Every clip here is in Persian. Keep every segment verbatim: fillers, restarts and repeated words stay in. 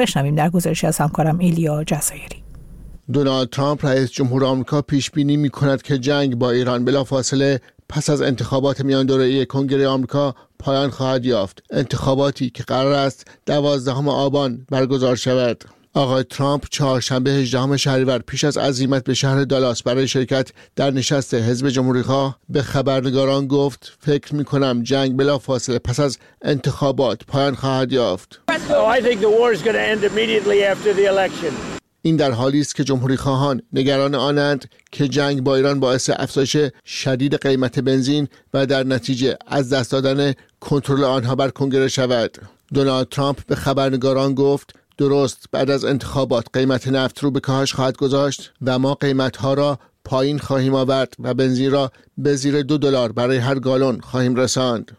بشنویم در گزارشی از همکارم ایلیا جزایری. دونالد ترامپ رئیس جمهور آمریکا پیش بینی می‌کند که جنگ با ایران بلافاصله پس از انتخابات میان دوره‌ای کنگره آمریکا پایان خواهد یافت، انتخاباتی که قرار است دوازدهم آبان برگزار شود. آقای ترامپ چهارشنبه هجدهم شهریور پیش از عزیمت به شهر دالاس برای شرکت در نشست حزب جمهوری‌خواه به خبرنگاران گفت فکر می‌کنم جنگ بلافاصله پس از انتخابات پایان خواهد یافت. این در حالی است که جمهوری‌خواهان نگران آنند که جنگ با ایران باعث افزایش شدید قیمت بنزین و در نتیجه از دست دادن کنترل آنها بر کنگره شود. دونالد ترامپ به خبرنگاران گفت درست بعد از انتخابات قیمت نفت رو به کاهش خواهد گذاشت و ما قیمت‌ها را پایین خواهیم آورد و بنزین را به زیر دو دلار برای هر گالون خواهیم رساند.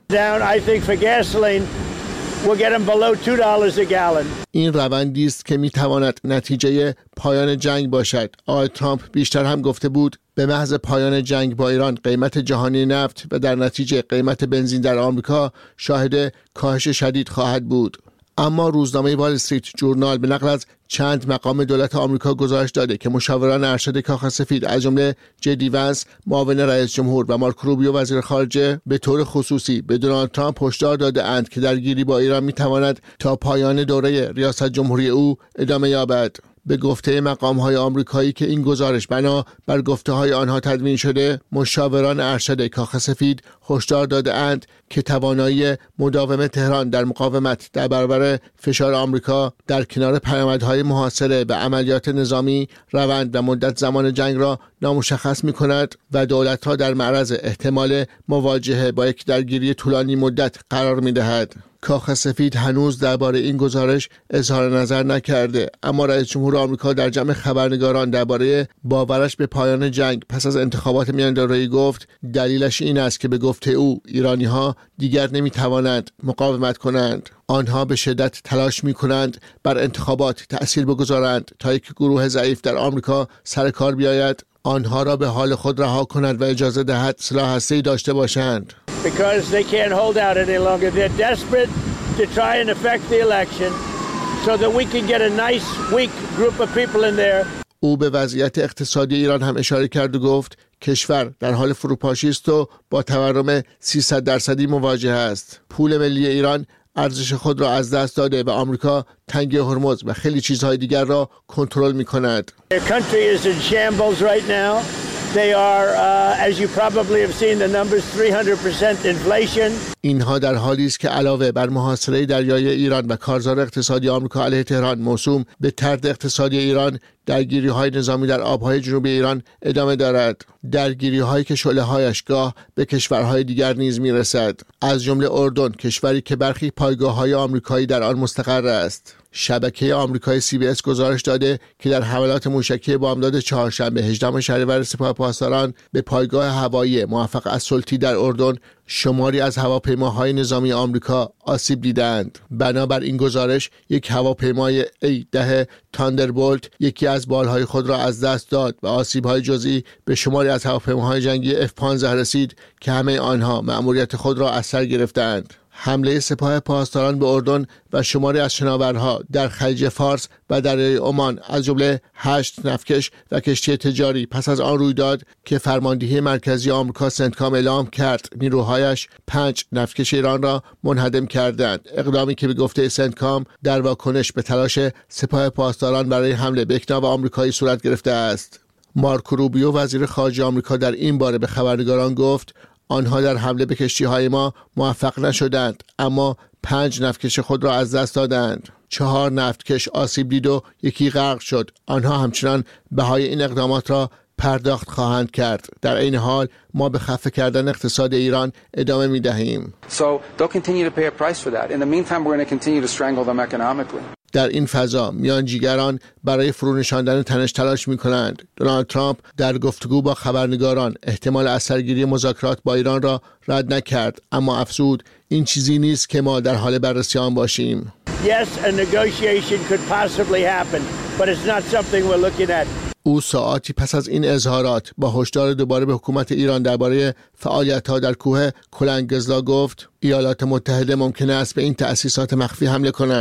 این روندی است که میتواند نتیجه پایان جنگ باشد. آقای ترامپ بیشتر هم گفته بود به محض پایان جنگ با ایران قیمت جهانی نفت و در نتیجه قیمت بنزین در آمریکا شاهد کاهش شدید خواهد بود. اما روزنامه وال استریت جورنال به نقل از چند مقام دولت آمریکا گزارش داده که مشاوران ارشد کاخ سفید از جمله جدی ونس معاون رئیس جمهور و مارکو روبیو وزیر خارجه به طور خصوصی به دونالد ترامپ هشدار داده اند که درگیری با ایران میتواند تا پایان دوره ریاست جمهوری او ادامه یابد. به گفته مقام‌های آمریکایی که این گزارش بنا بر گفته‌های آنها تدوین شده، مشاوران ارشد کاخ سفید هشدار داده اند که توانایی مداوم تهران در مقاومت در برابر فشار آمریکا در کنار پیامدهای محاصره و عملیات نظامی روند و مدت زمان جنگ را نامشخص می‌کند و دولت‌ها در معرض احتمال مواجهه با یک درگیری طولانی مدت قرار می‌دهد. کاخ سفید هنوز درباره این گزارش اظهار نظر نکرده، اما رئیس جمهور آمریکا در جمع خبرنگاران درباره باورش به پایان جنگ پس از انتخابات میان دوره‌ای گفت دلیلش این است که به گفته او ایرانی‌ها دیگر نمی‌توانند مقاومت کنند. آنها به شدت تلاش می‌کنند بر انتخابات تأثیر بگذارند تا یک گروه ضعیف در آمریکا سر کار بیاید، آنها را به حال خود رها کند و اجازه دهد سلاح هسته‌ای داشته باشند. Because they can't hold out any longer. They're desperate to try and affect the election so that we can get a nice, weak group of people in there. او به وضعیت اقتصادی ایران هم اشاره کرد و گفت کشور در حال فروپاشی است و با تورم سیصد درصدی مواجه است. پول ملی ایران ارزش خود را از دست داده و آمریکا تنگه هرمز و خیلی چیزهای دیگر را کنترل می‌کند. Their country is in shambles right now. They are, uh, as you probably have seen the numbers, three hundred percent inflation. اینها در حالی است که علاوه بر محاصره دریایی ایران و کارزار اقتصادی آمریکا علیه تهران موسوم به طرد اقتصادی ایران، درگیری‌های نظامی در آب‌های جنوبی ایران ادامه دارد. درگیری‌هایی که شعله‌هایش گاه به کشورهای دیگر نیز می‌رسد، از جمله اردن، کشوری که برخی پایگاه‌های آمریکایی در آن مستقر است. شبکه آمریکایی سی بی اس گزارش داده که در حملات موشکی بامداد چهارشنبه هجدهم شهریور سپاه پاسداران به پایگاه هوایی موفق السلطی در اردن شماری از هواپیماهای نظامی آمریکا آسیب دیدند. بنابر این گزارش یک هواپیمای ای ده تاندربولت یکی از بالهای خود را از دست داد و آسیب‌های جزئی به شماری از هواپیماهای جنگی اف پانزده رسید که همه آنها مأموریت خود را از سر گرفتند. حمله سپاه پاسداران به اردن و شماری از شناورها در خلیج فارس و دریای عمان از جمله هشت نفتکش و کشتی تجاری پس از آن رویداد که فرماندهی مرکزی آمریکا سنتکام اعلام کرد نیروهایش پنج نفتکش ایران را منهدم کردند، اقدامی که به گفته سنتکام در واکنش به تلاش سپاه پاسداران برای حمله به یک ناو آمریکایی صورت گرفته است. مارکو روبیو وزیر خارجه آمریکا در این باره به خبرنگاران گفت آنها در حمله به کشتی‌های ما موفق نشدند، اما پنج نفتکش خود را از دست دادند. چهار نفتکش آسیب دید و یکی غرق شد. آنها همچنان بهای این اقدامات را پرداخت خواهند کرد. در این حال ما به خفه کردن اقتصاد ایران ادامه می دهیم. So they'll continue to pay a price for that. In the meantime, we're going to continue to strangle them economically. در این فضا میانجیگران برای فرونشاندن تنش تلاش می کنند. دونالد ترامپ در گفتگو با خبرنگاران احتمال اثرگیری مذاکرات با ایران را رد نکرد، اما افزود این چیزی نیست که ما در حال بررسی آن باشیم. Yes, a negotiation could possibly happen, but it's not something we're looking at. او ساعاتی پس از این اظهارات با هشدار دوباره به حکومت ایران درباره فعالیت‌ها در کوه کلنگزلا گفت ایالات متحده ممکن است به این تأسیسات مخفی حمله کند.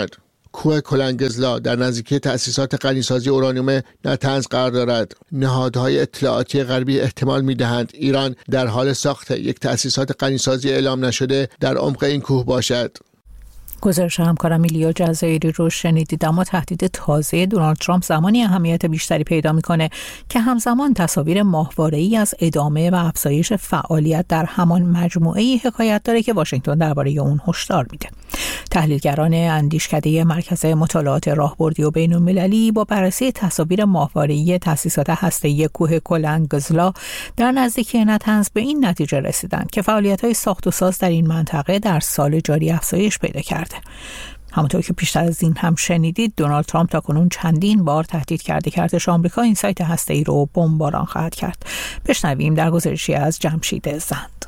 کوه کلنگزلا در نزدیکی تأسیسات غنیسازی اورانیوم نتنز قرار دارد. نهادهای اطلاعاتی غربی احتمال می‌دهند ایران در حال ساخت یک تأسیسات غنیسازی اعلام نشده در عمق این کوه باشد. گزارش همکارم ایلیا جزایری رو شنیدید. اما تهدید تازه دونالد ترامپ زمانی اهمیت بیشتری پیدا میکنه که همزمان تصاویر ماهواره‌ای از ادامه و افزایش فعالیت در همان مجموعه‌ای حکایت داره که واشنگتن درباره اون هشدار میده. تحلیلگران اندیشکده مرکز مطالعات راهبردی و بین‌المللی با بررسی تصاویر ماهواره‌ای تأسیسات هسته‌ای کوه کلنگزلا در نزدیکی نتنز به این نتیجه رسیدند که فعالیت‌های ساخت و ساز در این منطقه در سال جاری افزایش پیدا کرده. همونطور که پیشتر از این هم شنیدید، دونالد ترامپ تاکنون چندین بار تهدید کرده که ارتش آمریکا این سایت هسته‌ای رو بمباران خواهد کرد. بشنویم در گزارشی از جمشید زند.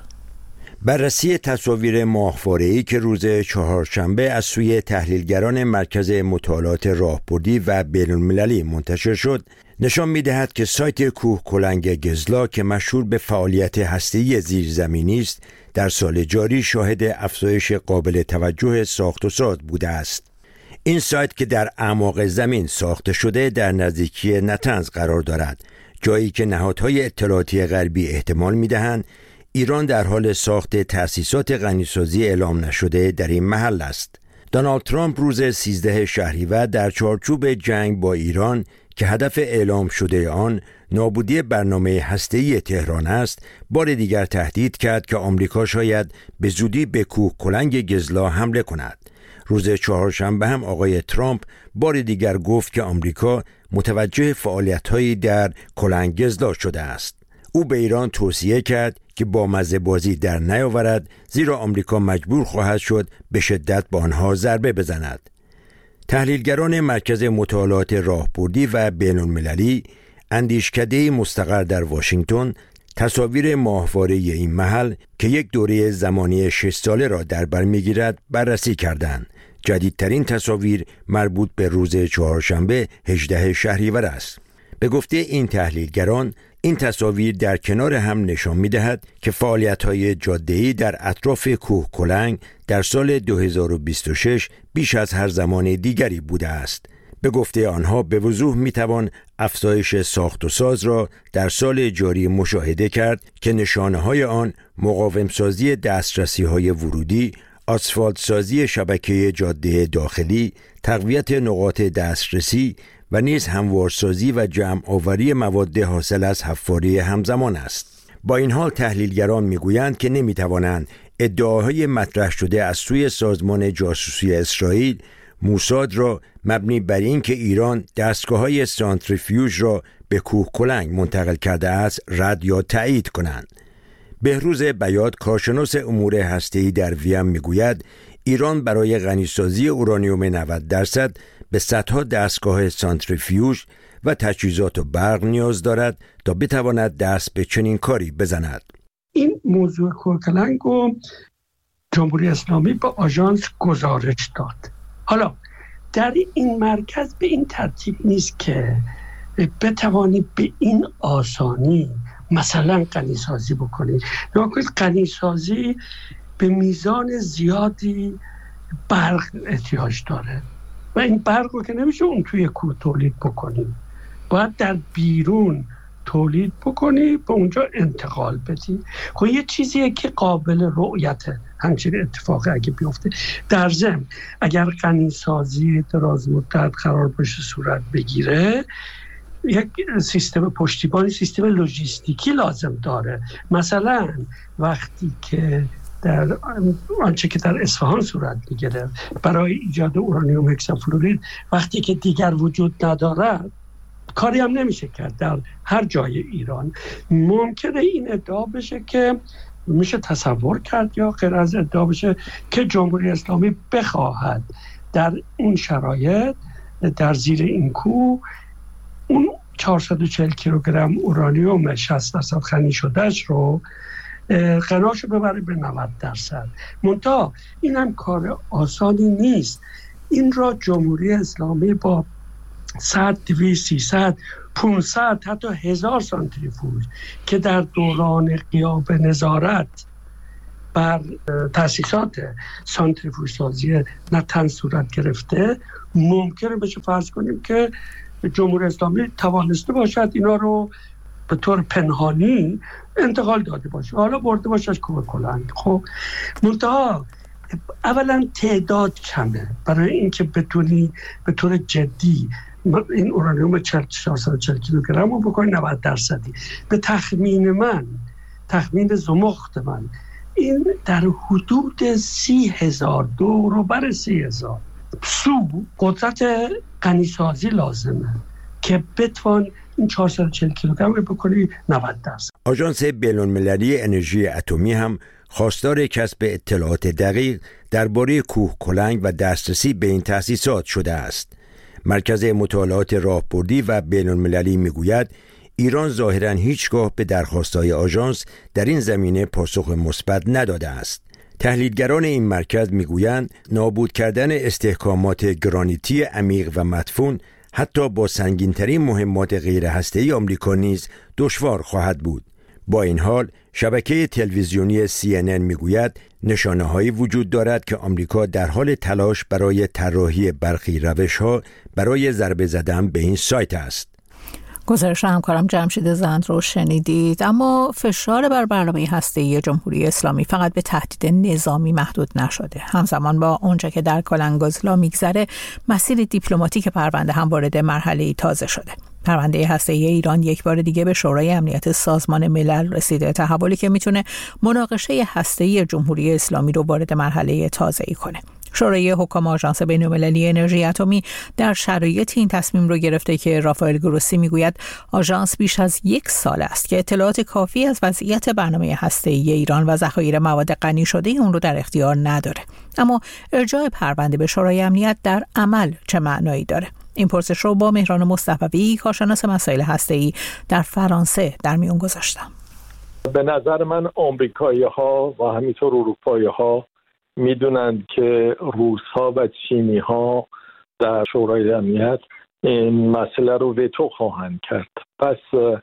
بررسی تصاویر ماهواره‌ای که روز چهارشنبه از سوی تحلیلگران مرکز مطالعات راهبردی و بین‌المللی منتشر شد، نشان می‌دهد که سایت کوه کلنگزلا که مشهور به فعالیت هسته‌ای زیرزمینی است، در سال جاری شاهد افزایش قابل توجه ساخت و ساز بوده است. این سایت که در اعماق زمین ساخته شده در نزدیکی نتنز قرار دارد، جایی که نهادهای اطلاعاتی غربی احتمال می‌دهند ایران در حال ساخت تأسیسات غنیسازی اعلام نشده در این محل است. دونالد ترامپ روز سیزده شهریور در چارچوب جنگ با ایران که هدف اعلام شده آن نابودی برنامه هسته‌ای تهران است، بار دیگر تهدید کرد که آمریکا شاید به زودی به کوه کلنگزلا حمله کند. روز چهارشنبه هم آقای ترامپ بار دیگر گفت که آمریکا متوجه فعالیت‌هایی در کلنگزلا شده است. او به ایران توصیه کرد که با مزه بازی در نیاورد، زیرا آمریکا مجبور خواهد شد به شدت با آنها ضربه بزند. تحلیلگران مرکز مطالعات راهبردی و بین‌المللی، اندیشکده مستقر در واشنگتن، تصاویر ماهواره‌ای این محل که یک دوره زمانی شش ساله را در بر می‌گیرد بررسی کردند. جدیدترین تصاویر مربوط به روز چهارشنبه هجدهم شهریور است. به گفته این تحلیلگران، این تصاویر در کنار هم نشان می‌دهد که فعالیت‌های جاده‌ای در اطراف کوه کلنگ در سال دو هزار و بیست و شش بیش از هر زمان دیگری بوده است. به گفته آنها به وضوح می‌توان افزایش ساخت و ساز را در سال جاری مشاهده کرد که نشانه‌های آن مقاوم‌سازی دسترسی‌های ورودی، آسفالت سازی شبکه جاده داخلی، تقویت نقاط دسترسی و نیز هموارسازی و جمع آوری مواد حاصل از حفاری همزمان است. با این حال تحلیلگران میگویند که نمیتوانند ادعاهای مطرح شده از سوی سازمان جاسوسی اسرائیل موساد را مبنی بر این که ایران دستگاه‌های سانتریفیوژ را به کوه کلنگ منتقل کرده است رد یا تایید کنند. بهروز بیات، کارشناس امور هسته‌ای در وین، میگوید ایران برای غنیسازی اورانیوم نود درصد به صدها دستگاه سانتریفیوژ و تجهیزات و برق نیاز دارد تا بتواند دست به چنین کاری بزند. این موضوع کوه کلنگ رو جمهوری اسلامی با آژانس گزارش داد. حالا در این مرکز به این ترتیب نیست که بتوانی به این آسانی مثلا غنیسازی بکنی. نکنید غنیسازی به میزان زیادی برق احتیاج داره و این برق رو که نمیشه اون توی کوه تولید بکنی، باید در بیرون تولید بکنی، به اونجا انتقال بدی. خب یه چیزیه که قابل رؤیته همچین اتفاقی اگه بیفته. در ضمن اگر غنیسازی دراز مدت قرار باشه صورت بگیره، یک سیستم پشتیبانی، سیستم لوجستیکی لازم داره. مثلا وقتی که در آنچه که در اصفهان صورت میگیره برای ایجاد اورانیوم هکسافلورید، وقتی که دیگر وجود ندارد کاری هم نمیشه کرد در هر جای ایران. ممکنه این ادعا بشه که میشه تصور کرد یا غیر از ادعا بشه که جمهوری اسلامی بخواهد در این شرایط در زیر این کوه اون چهارصد و چهل کیلوگرم اورانیوم شصت درصد غنی شدهش رو غناشو ببره به نود درصد. منتها این هم کار آسانی نیست. این را جمهوری اسلامی با صد، دویست، سیصد، پانصد حتی هزار سانتریفوژ که در دوران غیاب نظارت بر تأسیسات سانتریفوژ سازی نتن صورت گرفته، ممکنه بشه فرض کنیم که جمهوری اسلامی توانسته باشد اینا رو به طور پنهانی انتقال داده باشه، حالا برده باشه از کوه کلنگ. خب منتها اولا تعداد کمه برای اینکه بتونی به طور جدی این اورانیوم چهارصد و چهل کیلوگرم رو بکنی نود درصدی. به تخمین من، تخمین زمخت من، این در حدود سی هزار دو رو بر سی هزار سو قدرت غنیسازی لازمه که بتوان این چهارصد و چهل کیلوگرم رو بکنی نود درصد. آژانس بین‌المللی انرژی اتمی هم خواستار کسب اطلاعات دقیق درباره کوه کلنگ و دسترسی به این تأسیسات شده است. مرکز مطالعات راهبردی و بین‌المللی میگوید ایران ظاهراً هیچگاه به درخواست‌های آژانس در این زمینه پاسخ مثبت نداده است. تحلیلگران این مرکز میگویند نابود کردن استحکامات گرانیتی عمیق و مدفون حتی با سنگین‌ترین مهمات غیر هسته‌ای آمریکا نیز دشوار خواهد بود. با این حال شبکه تلویزیونی سی ان ان میگوید نشانه‌هایی وجود دارد که آمریکا در حال تلاش برای طراحی برخی روش‌ها برای ضربه زدن به این سایت است. گزارش همکارم جمشید زند رو شنیدید. اما فشار بر برنامه هسته‌ای جمهوری اسلامی فقط به تهدید نظامی محدود نشده. همزمان با اونجا که در کلنگازلا میگذره، مسیر دیپلماتیک پرونده هم وارد مرحله تازه شده. پرونده هسته‌ای ایران یک بار دیگه به شورای امنیت سازمان ملل رسیده، تحولی که میتونه مناقشه هسته‌ای جمهوری اسلامی رو وارد مرحله تازه‌ای کنه. شورای حکام آژانس بین‌المللی انرژی اتمی در شرایط این تصمیم رو گرفته که رافائل گروسی میگوید آژانس بیش از یک سال است که اطلاعات کافی از وضعیت برنامه هسته‌ای ایران و ذخایر مواد غنی شده اون رو در اختیار نداره. اما ارجاع پرونده به شورای امنیت در عمل چه معنایی داره؟ این پرسش رو با مهران مصطفی، کارشناس مسائل هسته‌ای در فرانسه در میون گذاشتم. به نظر من آمریکایی‌ها و همینطور اروپایی‌ها میدونند که روس‌ها و چینی‌ها در شورای امنیت این مسئله رو وتو خواهند کرد، پس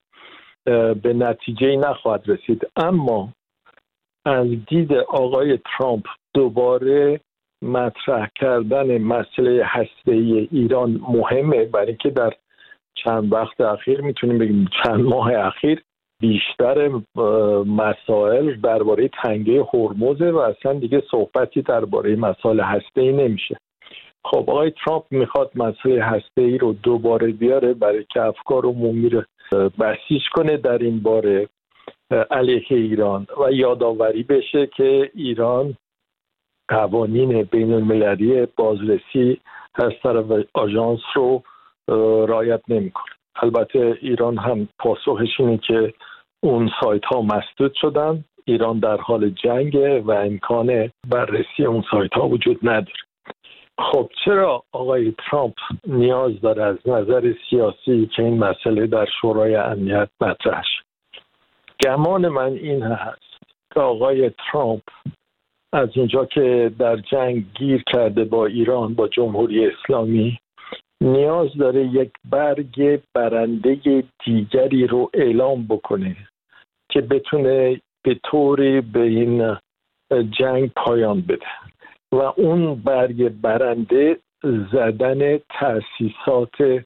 به نتیجه نخواهد رسید. اما از دید آقای ترامپ دوباره مطرح کردن مسئله هسته‌ای ایران مهمه، برای اینکه در چند وقت اخیر، میتونیم بگیم چند ماه اخیر، بیشتر مسائل درباره تنگه هرمز و اصلا دیگه صحبتی درباره مسائل هسته‌ای نمیشه. خب آقای ترامپ میخواد مسئله هسته‌ای رو دوباره بیاره برای که افکار عمومی رو بسیج کنه در این باره علیه ایران و یادآوری بشه که ایران قوانین بین المللی بازرسی از طرف آژانس رو رعایت نمیکنه. البته ایران هم پاسخش اینه که اون سایت ها مسدود شدن، ایران در حال جنگه و امکان بررسی اون سایت ها وجود نداره. خب چرا آقای ترامپ نیاز داره از نظر سیاسی که این مسئله در شورای امنیت مطرح شه؟ گمان من این هست که آقای ترامپ از اونجا که در جنگ گیر کرده با ایران، با جمهوری اسلامی، نیاز داره یک برگ برنده دیگری رو اعلام بکنه که بتونه به طوری به این جنگ پایان بده و اون برگ برنده زدن تأسیسات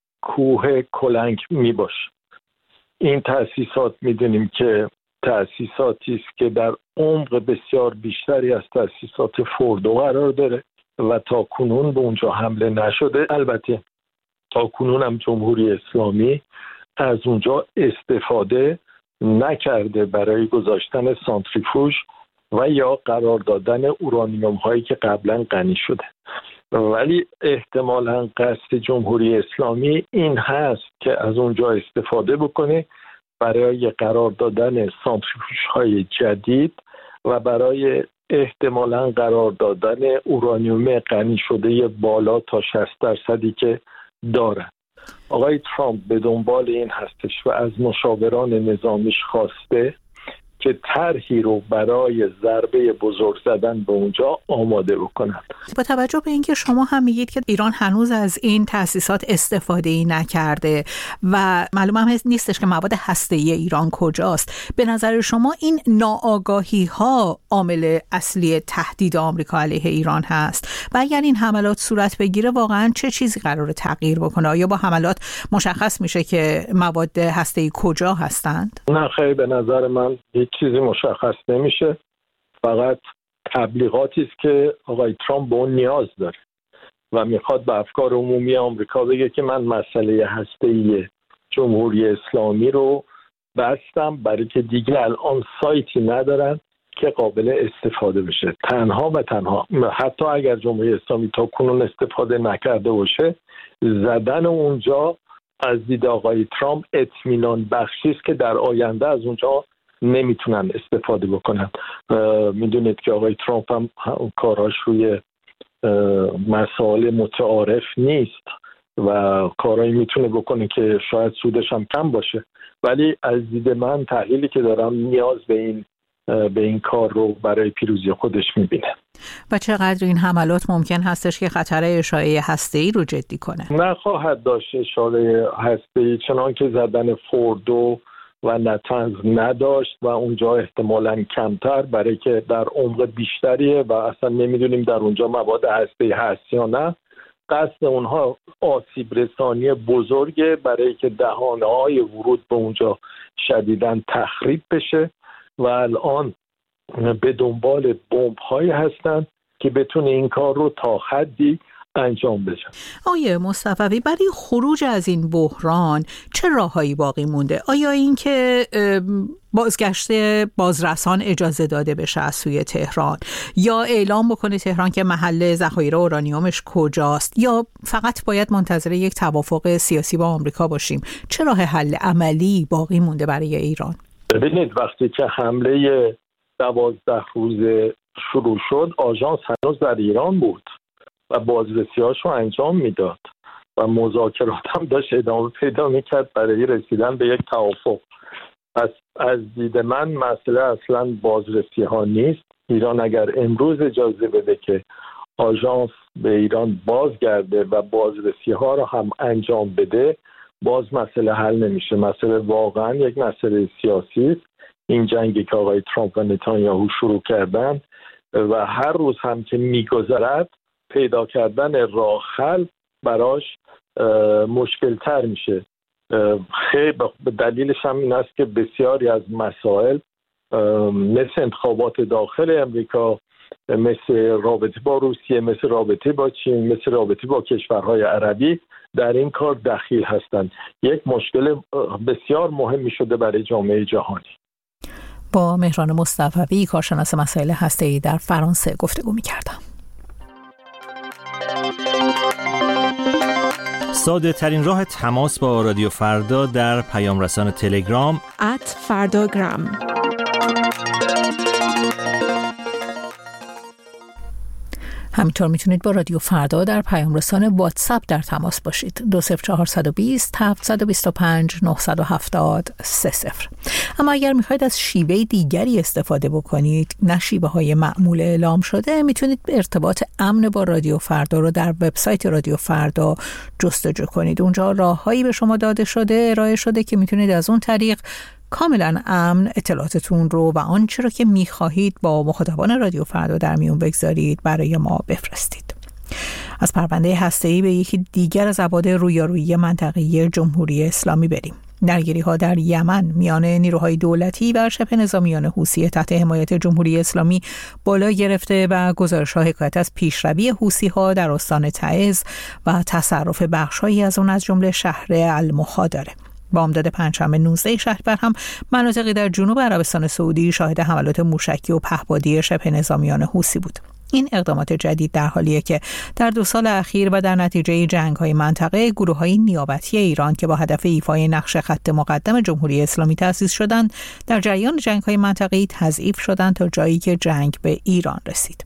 کوه کلنگ می باشه. این تأسیسات میدونیم که تأسیساتی است که در عمق بسیار بیشتری از تأسیسات فوردو قرار داره و تا کنون به اونجا حمله نشده. البته تا کنون هم جمهوری اسلامی از اونجا استفاده نکرده برای گذاشتن سانتریفوژ و یا قرار دادن اورانیوم هایی که قبلا غنی شده، ولی احتمالاً قصد جمهوری اسلامی این هست که از اونجا استفاده بکنه برای قرار دادن سانتریفوژ های جدید و برای احتمالاً قرار دادن اورانیوم غنی شده بالا تا شصت درصدی که دارن. آقای ترامپ به دنبال این هستش و از مشاوران نظامیش خواسته که طرحی رو برای ضربه بزرگ زدن به اونجا آماده بکنند. با توجه به اینکه شما هم میگید که ایران هنوز از این تأسیسات استفاده‌ای نکرده و معلوم هم نیستش که مواد هسته‌ای ایران کجاست، به نظر شما این ناآگاهی‌ها عامل اصلی تهدید آمریکا علیه ایران هست و اگر این حملات صورت بگیره واقعاً چه چیزی قراره تغییر بکنه؟ آیا با حملات مشخص میشه که مواد هسته‌ای کجا هستند؟ نه خیلی، به نظر من هیچ چیزی مشخص نمیشه. فقط تبلیغاتی است که آقای ترامپ به اون نیاز داره و میخواد به افکار عمومی آمریکا بگه که من مسئله هسته‌ای جمهوری اسلامی رو بستم، برای که دیگه الان سایتی ندارن که قابل استفاده بشه. تنها و تنها حتی اگر جمهوری اسلامی تا کنون استفاده نکرده باشه، زدن اونجا از دید آقای ترامپ اطمینان بخشی است که در آینده از اونجا نمیتونن استفاده بکنن. میدونید که آقای ترامپ هم کاراش روی مسائل متعارف نیست و کارایی میتونه بکنه که شاید سودش هم کم باشه، ولی از دید من تحلیلی که دارم نیاز به این به این کار رو برای پیروزی خودش میبینه. و چقدر این حملات ممکن هستش که خطر اشاعه هسته‌ای رو جدی کنه؟ نخواهد داشت اشاعه هسته‌ای، چنان که زدن فوردو و نتنز نداشت و اونجا احتمالاً کمتر، برای که در عمق بیشتریه و اصلا نمیدونیم در اونجا مواد هسته‌ای هست یا نه. قصد اونها آسیب رسانی بزرگه برای که دهانه‌های ورود به اونجا شدیداً تخریب بشه و الان به دنبال بمب‌هایی هستن که بتونه این کار رو تا حدی انجام بده. آیه مصطفی، برای خروج از این بحران چه راههایی باقی مونده؟ آیا این که بازگشت بازرسان اجازه داده بشه از سوی تهران، یا اعلام بکنه تهران که محل ذخایر اورانیومش کجاست، یا فقط باید منتظر یک توافق سیاسی با آمریکا باشیم؟ چه راه حل عملی باقی مونده برای ایران؟ ببینید، وقتی که حمله دوازده روزه شروع شد، آژانس هنوز در ایران بود و بازرسی‌هاش رو انجام میداد و مذاکرات هم داشت ادامه پیدا میکرد برای رسیدن به یک توافق. از از دید من مسئله اصلا بازرسی ها نیست. ایران اگر امروز اجازه بده که آژانس به ایران بازگرده و بازرسی ها رو هم انجام بده، باز مسئله حل نمیشه. مسئله واقعا یک مسئله سیاسی است. این جنگی که آقای ترامپ و نتانیاهو شروع کردن و هر روز هم که میگذرد پیدا کردن راه حل براش مشکل تر میشه. خیلی دلیلش هم این است که بسیاری از مسائل مثل انتخابات داخل امریکا، مثل رابطه با روسیه، مثل رابطه با چین، مثل رابطه با کشورهای عربی در این کار دخیل هستند. یک مشکل بسیار مهمی شده برای جامعه جهانی. با مهران مصطفی، کارشناس مسائل هسته‌ای در فرانسه گفتگو می‌کردم. ساده ترین راه تماس با رادیو فردا در پیام رسان تلگرام ات فرداگرام. همینطور میتونید با رادیو فردا در پیام رسان واتساپ در تماس باشید. دو صفر چهار دو صفر هفت دو پنج نه هفت سه صفر. اما اگر میخواید از شیوه دیگری استفاده بکنید، نه شیوه های معمول اعلام شده، میتونید ارتباط امن با رادیو فردا رو در وبسایت رادیو فردا جستجو کنید. اونجا راههایی به شما داده شده، ارائه شده که میتونید از اون طریق کاملا امن اطلاعاتتون رو و آنچه رو که میخواهید با مخاطبان رادیو فردا در میون بگذارید برای ما بفرستید. از پرونده هسته‌ای به یکی دیگر از ابعاد رویارویی منطقه‌ای جمهوری اسلامی بریم. درگیری‌ها در یمن میان نیروهای دولتی و شبه نظامیان حوثی تحت حمایت جمهوری اسلامی بالا گرفته و گزارش‌ها حکایت از پیشروی حوثی‌ها در استان تعز و تصرف بخش‌هایی از آن از جمله شهر المخا داره. بامداد پنجشنبه نوزده شهریور هم مناطقی در جنوب عربستان سعودی شاهد حملات موشکی و پهپادی شبه نظامیان حوثی بود. این اقدامات جدید در حالیه که در دو سال اخیر و در نتیجه جنگ‌های منطقه، گروه‌های نیابتی ایران که با هدف ایفای نقش خط مقدم جمهوری اسلامی تأسیس شدند، در جریان جنگ‌های منطقه‌ای تضعیف شدند تا جایی که جنگ به ایران رسید.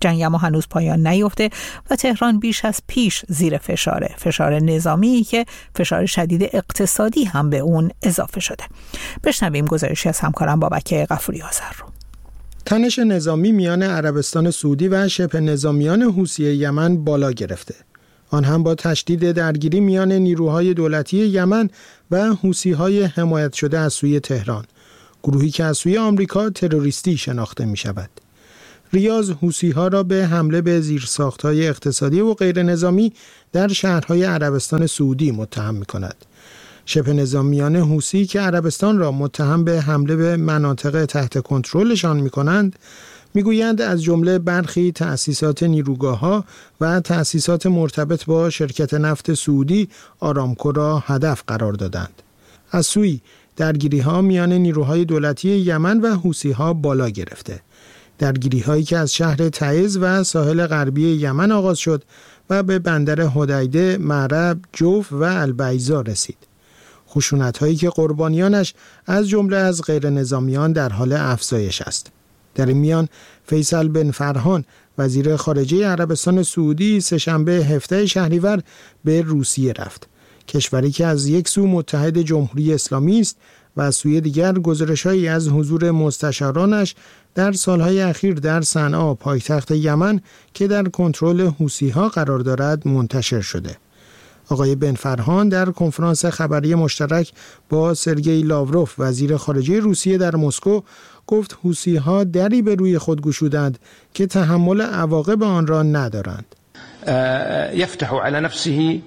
جنگ اما هنوز پایان نیفته و تهران بیش از پیش زیر فشاره، فشار نظامی که فشار شدید اقتصادی هم به اون اضافه شده. بشنویم گزارشی از همکارم بابک غفوری آذر رو. تنش نظامی میان عربستان سعودی و شبه نظامیان حوثی یمن بالا گرفته. آن هم با تشدید درگیری میان نیروهای دولتی یمن و حوثی‌های حمایت شده از سوی تهران، گروهی که از سوی آمریکا تروریستی شناخته می شود. ریاض حوثی‌ها را به حمله به زیرساخت‌های اقتصادی و غیر نظامی در شهرهای عربستان سعودی متهم می کند. شبه نظامیان حوثی که عربستان را متهم به حمله به مناطق تحت کنترلشان می کنند، میگویند از جمله برخی تأسیسات نیروگاه‌ها و تأسیسات مرتبط با شرکت نفت سعودی آرامکو را هدف قرار دادند. از سوی درگیری‌ها میان نیروهای دولتی یمن و حوثی‌ها بالا گرفته. درگیری‌هایی که از شهر تعز و ساحل غربی یمن آغاز شد و به بندر حدیده، معرب، جوف و البیضا رسید. خشونت‌هایی که قربانیانش از جمله از غیر نظامیان در حال افزایش است. در این میان فیصل بن فرحان وزیر خارجه عربستان سعودی سه‌شنبه هفده شهریور به روسیه رفت. کشوری که از یک سو متحد جمهوری اسلامی است و از سوی دیگر گزارش‌هایی از حضور مستشارانش در سالهای اخیر در صنعا پایتخت یمن که در کنترل حوثی‌ها قرار دارد منتشر شده. آقای بن فرحان در کنفرانس خبری مشترک با سرگئی لاوروف وزیر خارجه روسیه در مسکو گفت حوثی‌ها دری به روی خود گشودند که تحمل عواقب آن را ندارند. یفتح علی نفسه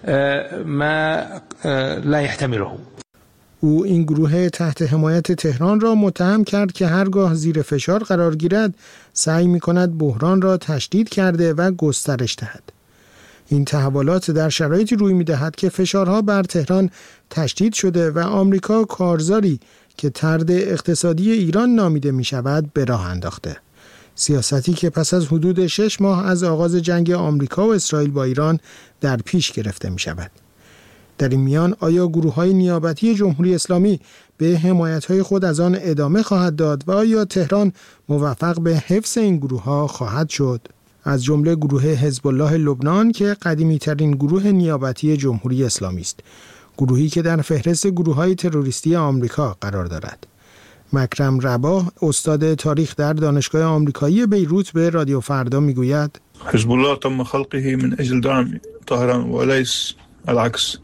ما لا یحتمله. او این گروه تحت حمایت تهران را متهم کرد که هرگاه زیر فشار قرار گیرد سعی می‌کند بحران را تشدید کرده و گسترش دهد. این تحولات در شرایطی روی می‌دهد که فشارها بر تهران تشدید شده و آمریکا کارزاری که طرد اقتصادی ایران نامیده می‌شود به راه انداخته. سیاستی که پس از حدود شش ماه از آغاز جنگ آمریکا و اسرائیل با ایران در پیش گرفته می‌شود. در این میان آیا گروه‌های نیابتی جمهوری اسلامی به حمایت‌های خود از آن ادامه خواهد داد و آیا تهران موفق به حفظ این گروه‌ها خواهد شد؟ از جمله گروه حزب الله لبنان که قدیمی‌ترین گروه نیابتی جمهوری اسلامی است، گروهی که در فهرست گروه‌های تروریستی آمریکا قرار دارد. مکرم رباح استاد تاریخ در دانشگاه آمریکایی بیروت به رادیو فردا میگوید حزب الله تم خلقه من اجل دعم طهران وليس العكس.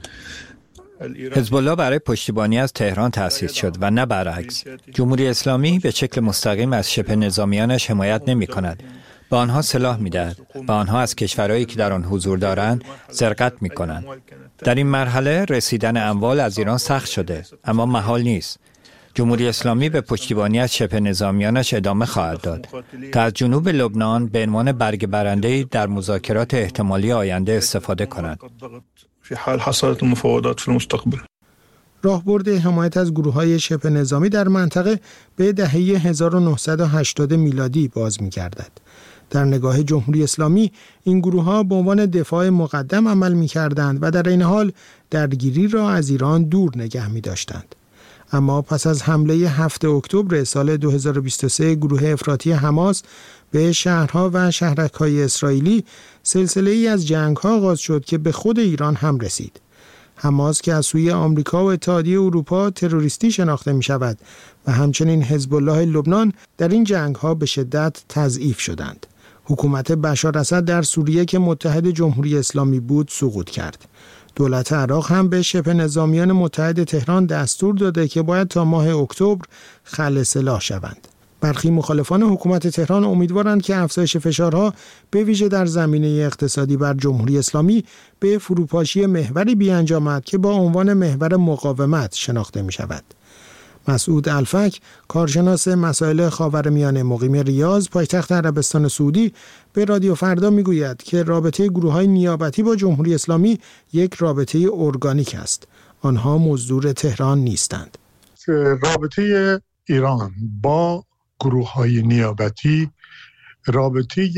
حزب الله برای پشتیبانی از تهران تأسیس شد و نه برعکس. جمهوری اسلامی به شکل مستقیم از شبه نظامیانش حمایت نمی کند. به آنها سلاح می دهد. به آنها از کشورهایی که در آن حضور دارند سرقت می کنند. در این مرحله رسیدن اموال از ایران سخت شده، اما محال نیست. جمهوری اسلامی به پشتیبانی از شبه نظامیانش ادامه خواهد داد که از جنوب لبنان به عنوان برگ برنده‌ای در مذاکرات احتمالی آینده استفاده کنند. فی حال حصلت المفاوضات فی المستقبل. راهبرد حمایت از گروه‌های شبه نظامی در منطقه به دهه هزار و نهصد و هشتاد میلادی باز می‌گردد. در نگاه جمهوری اسلامی این گروه‌ها به عنوان دفاع مقدم عمل می‌کردند و در این حال درگیری را از ایران دور نگه می‌داشتند. اما پس از حمله هفتم اکتبر سال دو هزار و بیست و سه گروه افراطی حماس به شهرها و شهرک‌های اسرائیلی، سلسله‌ای از جنگ‌ها آغاز شد که به خود ایران هم رسید. حماس که از سوی آمریکا و اتحادیه اروپا تروریستی شناخته می‌شود و همچنین حزب الله لبنان در این جنگ‌ها به شدت تضعیف شدند. حکومت بشار اسد در سوریه که متحد جمهوری اسلامی بود سقوط کرد. دولت عراق هم به شبه نظامیان متحد تهران دستور داده که باید تا ماه اکتبر خلع سلاح شوند. برخی مخالفان حکومت تهران امیدوارند که افزایش فشارها به ویژه در زمینه اقتصادی بر جمهوری اسلامی به فروپاشی محوری بیانجامد که با عنوان محور مقاومت شناخته می شود. مسعود الفک، کارشناس مسائل خاورمیانه مقیم ریاض، پایتخت عربستان سعودی، به رادیو فردا میگوید که رابطه گروه‌های نیابتی با جمهوری اسلامی یک رابطه ارگانیک است. آنها مزدور تهران نیستند. رابطه ایران با گروه‌های نیابتی رابطه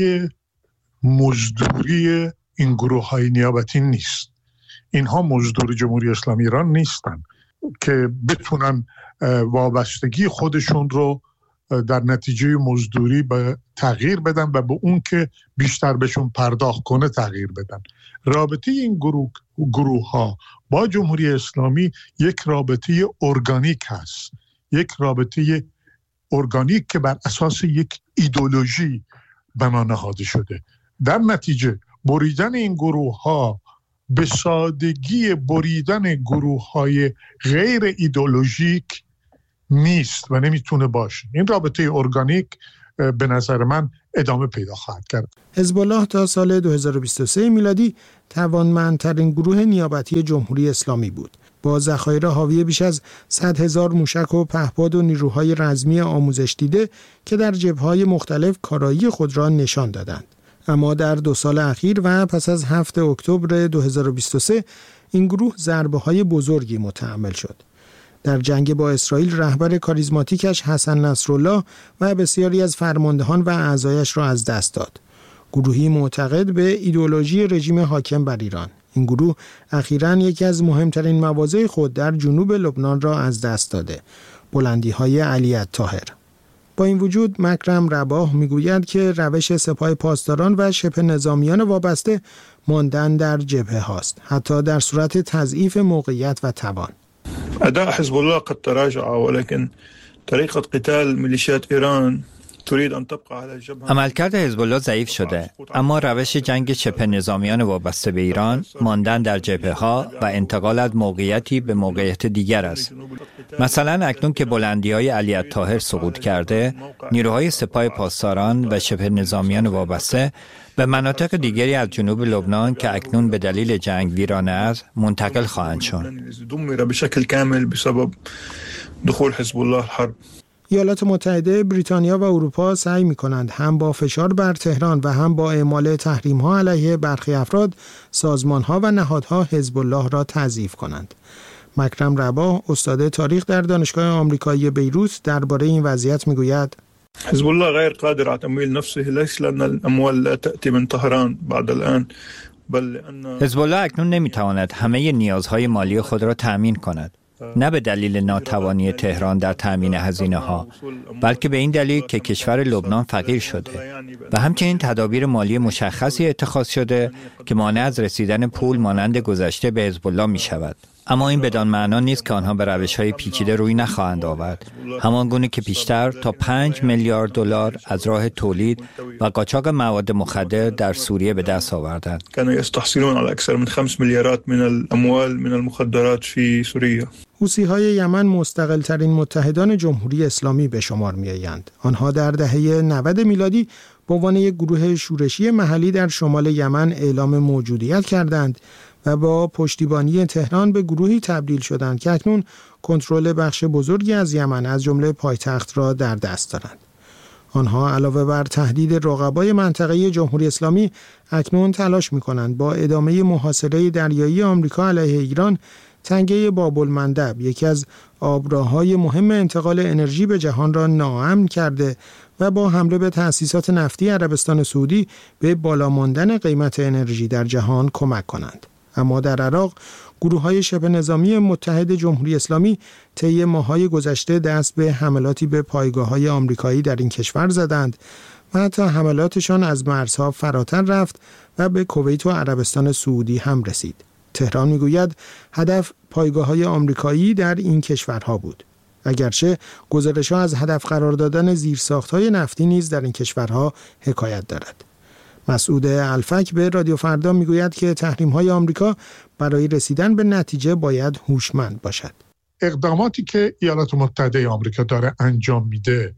مزدوری این گروه‌های نیابتی نیست. اینها مزدور جمهوری اسلامی ایران نیستند که بتونن وابستگی خودشون رو در نتیجه مزدوری به تغییر بدن و به اون که بیشتر بهشون پرداخت کنه تغییر بدن. رابطه این گروه گروه ها با جمهوری اسلامی یک رابطه ارگانیک هست، یک رابطه ارگانیک که بر اساس یک ایدئولوژی بنا نهاده شده. در نتیجه بریدن این گروه ها به سادگی بریدن گروه های غیر ایدئولوژیک نیست و نمیتونه باشه. این رابطه ارگانیک به نظر من ادامه پیدا خواهد کرد. حزب الله تا سال دو هزار و بیست و سه میلادی توانمندترین گروه نیابتی جمهوری اسلامی بود، با ذخایر حاوی بیش از صد هزار موشک و پهپاد و نیروهای رزمی آموزش دیده که در جبهه‌های مختلف کارایی خود را نشان دادند. اما در دو سال اخیر و پس از هفتم اکتبر دو هزار و بیست و سه این گروه ضربه‌های بزرگی متحمل شد. در جنگ با اسرائیل رهبر کاریزماتیکش حسن نصرالله و بسیاری از فرماندهان و اعضایش را از دست داد. گروهی معتقد به ایدئولوژی رژیم حاکم بر ایران. این گروه اخیراً یکی از مهمترین مواضع خود در جنوب لبنان را از دست داده، بلندی‌های علی الطاهر. با این وجود مکرم رباح میگوید که روش سپاه پاسداران و شبه نظامیان وابسته ماندن در جبهه هاست، حتی در صورت تضعیف موقعیت و توان. أداء حزب الله قد تراجع ولكن طريقة قتال ميليشيات إيران تريد أن تبقى على الجبهة. عملکرد حزب الله ضعیف شده، اما روش جنگ شبه نظامیان وابسته به ایران ماندن در جبهه ها و انتقال از موقعیتی به موقعیت دیگر است. مثلا اکنون که بلندی‌های علی الطاهر سقوط کرده، نیروهای سپاه پاسداران و شبه نظامیان وابسته به مناطق دیگری از جنوب لبنان که اکنون به دلیل جنگ ویرانه است منتقل خواهند شد. بشکل کامل بسبب دخول حزب الله الحرب. ایالات متحده، بریتانیا و اروپا سعی می‌کنند هم با فشار بر تهران و هم با اعمال تحریم‌ها علیه برخی افراد، سازمان‌ها و نهادها حزب الله را تضعیف کنند. مکرم رباح، استاد تاریخ در دانشگاه آمریکایی بیروت، درباره این وضعیت می‌گوید: حزب الله غير قادر على تمويل نفسه ليس لأن الأموال لا تأتي من طهران بعد الآن بل لأن حزب الله اکنون نمی‌تواند همه نیازهای مالی خود را تأمین کند، نه به دلیل ناتوانی تهران در تأمین هزینه‌ها، بلکه به این دلیل که کشور لبنان فقیر شده و همچنین تدابیر مالی مشخصی اتخاذ شده که مانع از رسیدن پول مانند گذشته به حزب الله می‌شود. اما این بدان معنا نیست که آنها به روش‌های پیچیده روی نخواهند آورد، همان گونه که پیشتر تا پنج میلیارد دلار از راه تولید و قاچاق مواد مخدر در سوریه به دست آوردند. كانوا يستحصلون على أكثر من خمس مليارات من الأموال من المخدرات في سوريا. حوثی‌های یمن مستقل‌ترین متحدان جمهوری اسلامی به شمار می‌آیند. آنها در دهه نود میلادی به عنوان یک گروه شورشی محلی در شمال یمن اعلام موجودیت کردند و با پشتیبانی تهران به گروهی تبدیل شدند که اکنون کنترل بخش بزرگی از یمن از جمله پایتخت را در دست دارند. آنها علاوه بر تهدید رقبای منطقه‌ای جمهوری اسلامی اکنون تلاش می‌کنند با ادامه محاصره دریایی آمریکا علیه ایران تنگه باب‌المندب، یکی از آبراه‌های مهم انتقال انرژی به جهان، را ناامن کرده و با حمله به تأسیسات نفتی عربستان سعودی به بالا ماندن قیمت انرژی در جهان کمک کنند. اما در عراق گروه‌های شبه نظامی متحد جمهوری اسلامی طی ماه‌های گذشته دست به حملاتی به پایگاه‌های آمریکایی در این کشور زدند و حتی حملاتشان از مرزها فراتر رفت و به کویت و عربستان سعودی هم رسید. تهران میگوید هدف پایگاه‌های آمریکایی در این کشورها بود، اگرچه گزارش‌ها از هدف قرار دادن زیرساخت‌های نفتی نیز در این کشورها حکایت دارد. مسعود الفک به رادیو فردا میگوید که تحریم‌های آمریکا برای رسیدن به نتیجه باید هوشمند باشد. اقداماتی که ایالات متحده آمریکا داره انجام میده،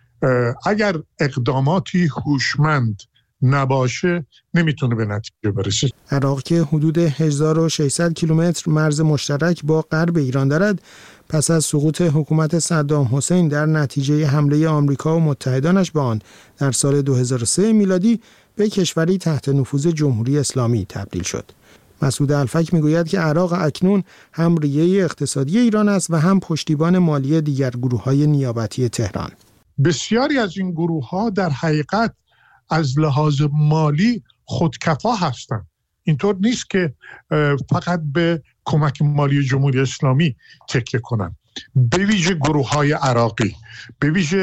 اگر اقداماتی هوشمند نباشه نمیتونه به نتیجه برسه. عراق که حدود هزار و ششصد کیلومتر مرز مشترک با غرب ایران دارد، پس از سقوط حکومت صدام حسین در نتیجه حمله آمریکا و متحدانش به آن در سال دو هزار و سه میلادی به کشوری تحت نفوذ جمهوری اسلامی تبدیل شد. مسعود الفک میگوید که عراق اکنون هم ریه اقتصادی ایران است و هم پشتیبان مالی دیگر گروه‌های نیابتی تهران. بسیاری از این گروه‌ها در حقیقت از لحاظ مالی خودکفا هستند. اینطور نیست که فقط به کمک مالی جمهوری اسلامی تکیه کنند. به ویژه گروه‌های عراقی، به ویژه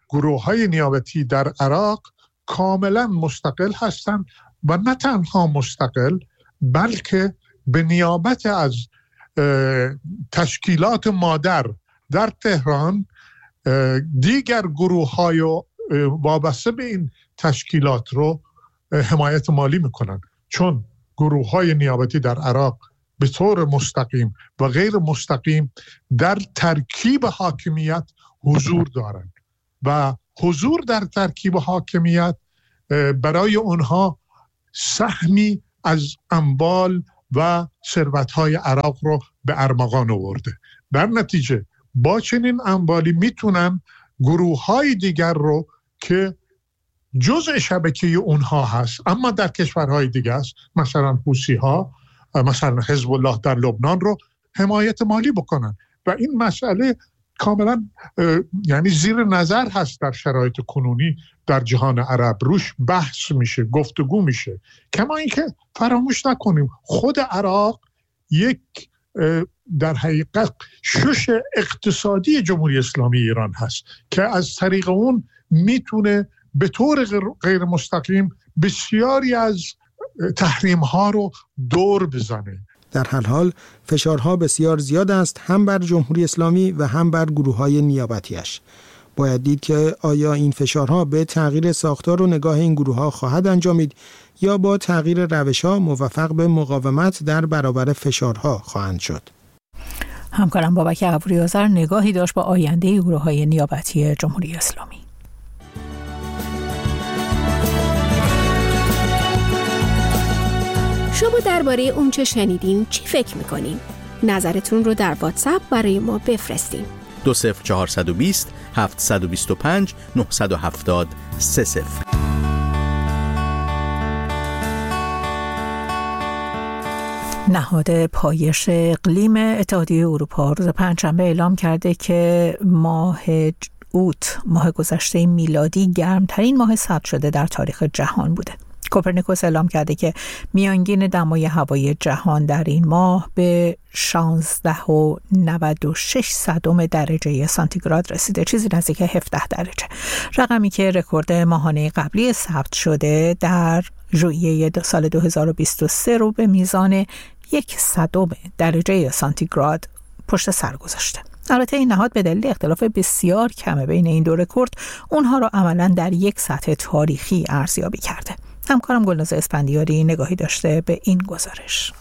گروه های نیابتی در عراق کاملا مستقل هستند و نه تنها مستقل بلکه به نیابت از تشکیلات مادر در تهران دیگر گروه های وابسته به این تشکیلات رو حمایت مالی میکنن، چون گروه های نیابتی در عراق به طور مستقیم و غیر مستقیم در ترکیب حاکمیت حضور دارند و حضور در ترکیب حاکمیت برای اونها سهمی از اموال و ثروت‌های عراق رو به ارمغان آورده. در نتیجه با چنین اموالی میتونن گروه‌های دیگر رو که جزء شبکه اونها هست اما در کشورهای دیگه است، مثلا حوثی‌ها، مثلا حزب الله در لبنان رو حمایت مالی بکنن و این مسئله کاملا یعنی زیر نظر هست در شرایط کنونی در جهان عرب، روش بحث میشه، گفتگو میشه. کما اینکه فراموش نکنیم خود عراق یک در حقیقت شش اقتصادی جمهوری اسلامی ایران هست که از طریق اون میتونه به طور غیر مستقیم بسیاری از تحریم ها رو دور بزنه. در هر حال فشارها بسیار زیاد است، هم بر جمهوری اسلامی و هم بر گروه‌های نیابتیش. باید دید که آیا این فشارها به تغییر ساختار و نگاه این گروه‌ها خواهد انجامید یا با تغییر روش‌ها موفق به مقاومت در برابر فشارها خواهند شد. همکارم بابک ابوریاضر نگاهی داشت با آینده گروه‌های نیابتی جمهوری اسلامی. شما درباره اون چه شنیدین چی فکر میکنین؟ نظرتون رو در واتساپ برای ما بفرستین. دو صفر چهارصد و بیست هفتصد و بیست و پنج نهصد و هفتاد سه صفر. نهاد پایش اقلیم اتحادیه اروپا روز پنجشنبه اعلام کرده که ماه اوت ماه گذشته میلادی گرمترین ماه ثبت شده در تاریخ جهان بوده. کوپرنیکوس اعلام کرده که میانگین دمای هوای جهان در این ماه به شانزده و نود و شش صدم درجه سانتیگراد رسیده، چیزی نزدیک هفده درجه، رقمی که رکورد ماهانه قبلی ثبت شده در ژوئیه سال دو هزار و بیست و سه رو به میزان یک صدم درجه سانتیگراد پشت سر گذاشته. البته این نهاد به دلیل اختلاف بسیار کم بین این دو رکورد اونها را عملاً در یک سطح تاریخی ارزیابی کرده. همکارم گلناز اسفندیاری نگاهی داشته به این گزارش.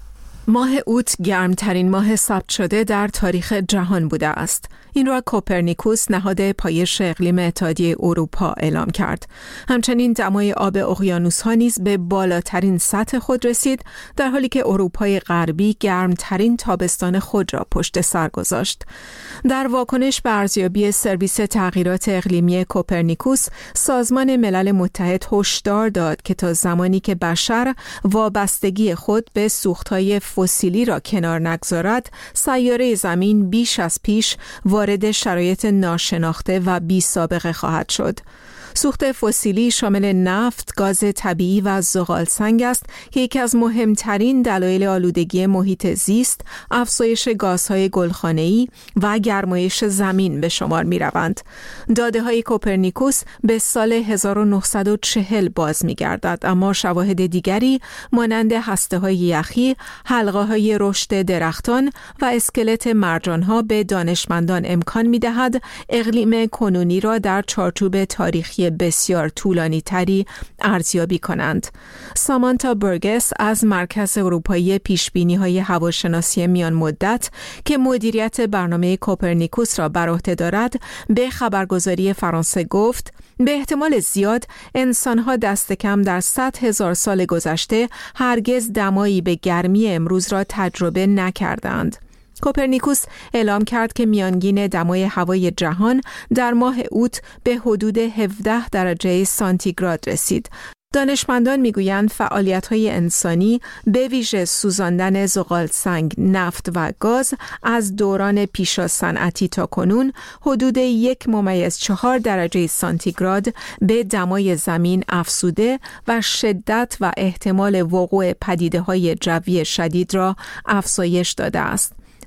ماه اوت گرمترین ماه ثبت شده در تاریخ جهان بوده است. این را کوپرنیکوس نهاد پایش اقلیم اتحادیه اروپا اعلام کرد. همچنین دمای آب اقیانوس‌ها نیز به بالاترین سطح خود رسید، در حالی که اروپای غربی گرمترین تابستان خود را پشت سر گذاشت. در واکنش به ارزیابی سرویس تغییرات اقلیمی کوپرنیکوس، سازمان ملل متحد هشدار داد که تا زمانی که بشر وابستگی خود به سوخت‌های فسیلی را کنار نگذارد، سیاره زمین بیش از پیش وارد شرایط ناشناخته و بی سابقه خواهد شد. سوخت فسیلی شامل نفت، گاز طبیعی و زغالسنگ است که یکی از مهمترین دلایل آلودگی محیط زیست، افزایش گازهای گلخانه‌ای و گرمایش زمین به شمار می‌روند. داده‌های کوپرنیکوس به سال هزار و نهصد و چهل باز می‌گردد، اما شواهد دیگری مانند هسته‌های یخی، حلقه‌های رشد درختان و اسکلت مرجان‌ها به دانشمندان امکان می‌دهد اقلیم کنونی را در چارچوب تاریخی بسیار طولانی تری ارزیابی کنند. سامانتا برگس از مرکز اروپایی پیشبینی های هواشناسی میان مدت که مدیریت برنامه کوپرنیکوس را بر عهده دارد به خبرگزاری فرانسه گفت به احتمال زیاد انسان‌ها دست کم در صد هزار سال گذشته هرگز دمایی به گرمی امروز را تجربه نکردند. کوپرنیکوس اعلام کرد که میانگین دمای هوای جهان در ماه اوت به حدود هفده درجه سانتیگراد رسید. دانشمندان میگویند فعالیت‌های انسانی به ویژه سوزاندن زغالسنگ، نفت و گاز از دوران پیشا صنعتی تا کنون حدود یک ممیز چهار درجه سانتیگراد به دمای زمین افزوده و شدت و احتمال وقوع پدیده‌های جوی شدید را افزایش داده است.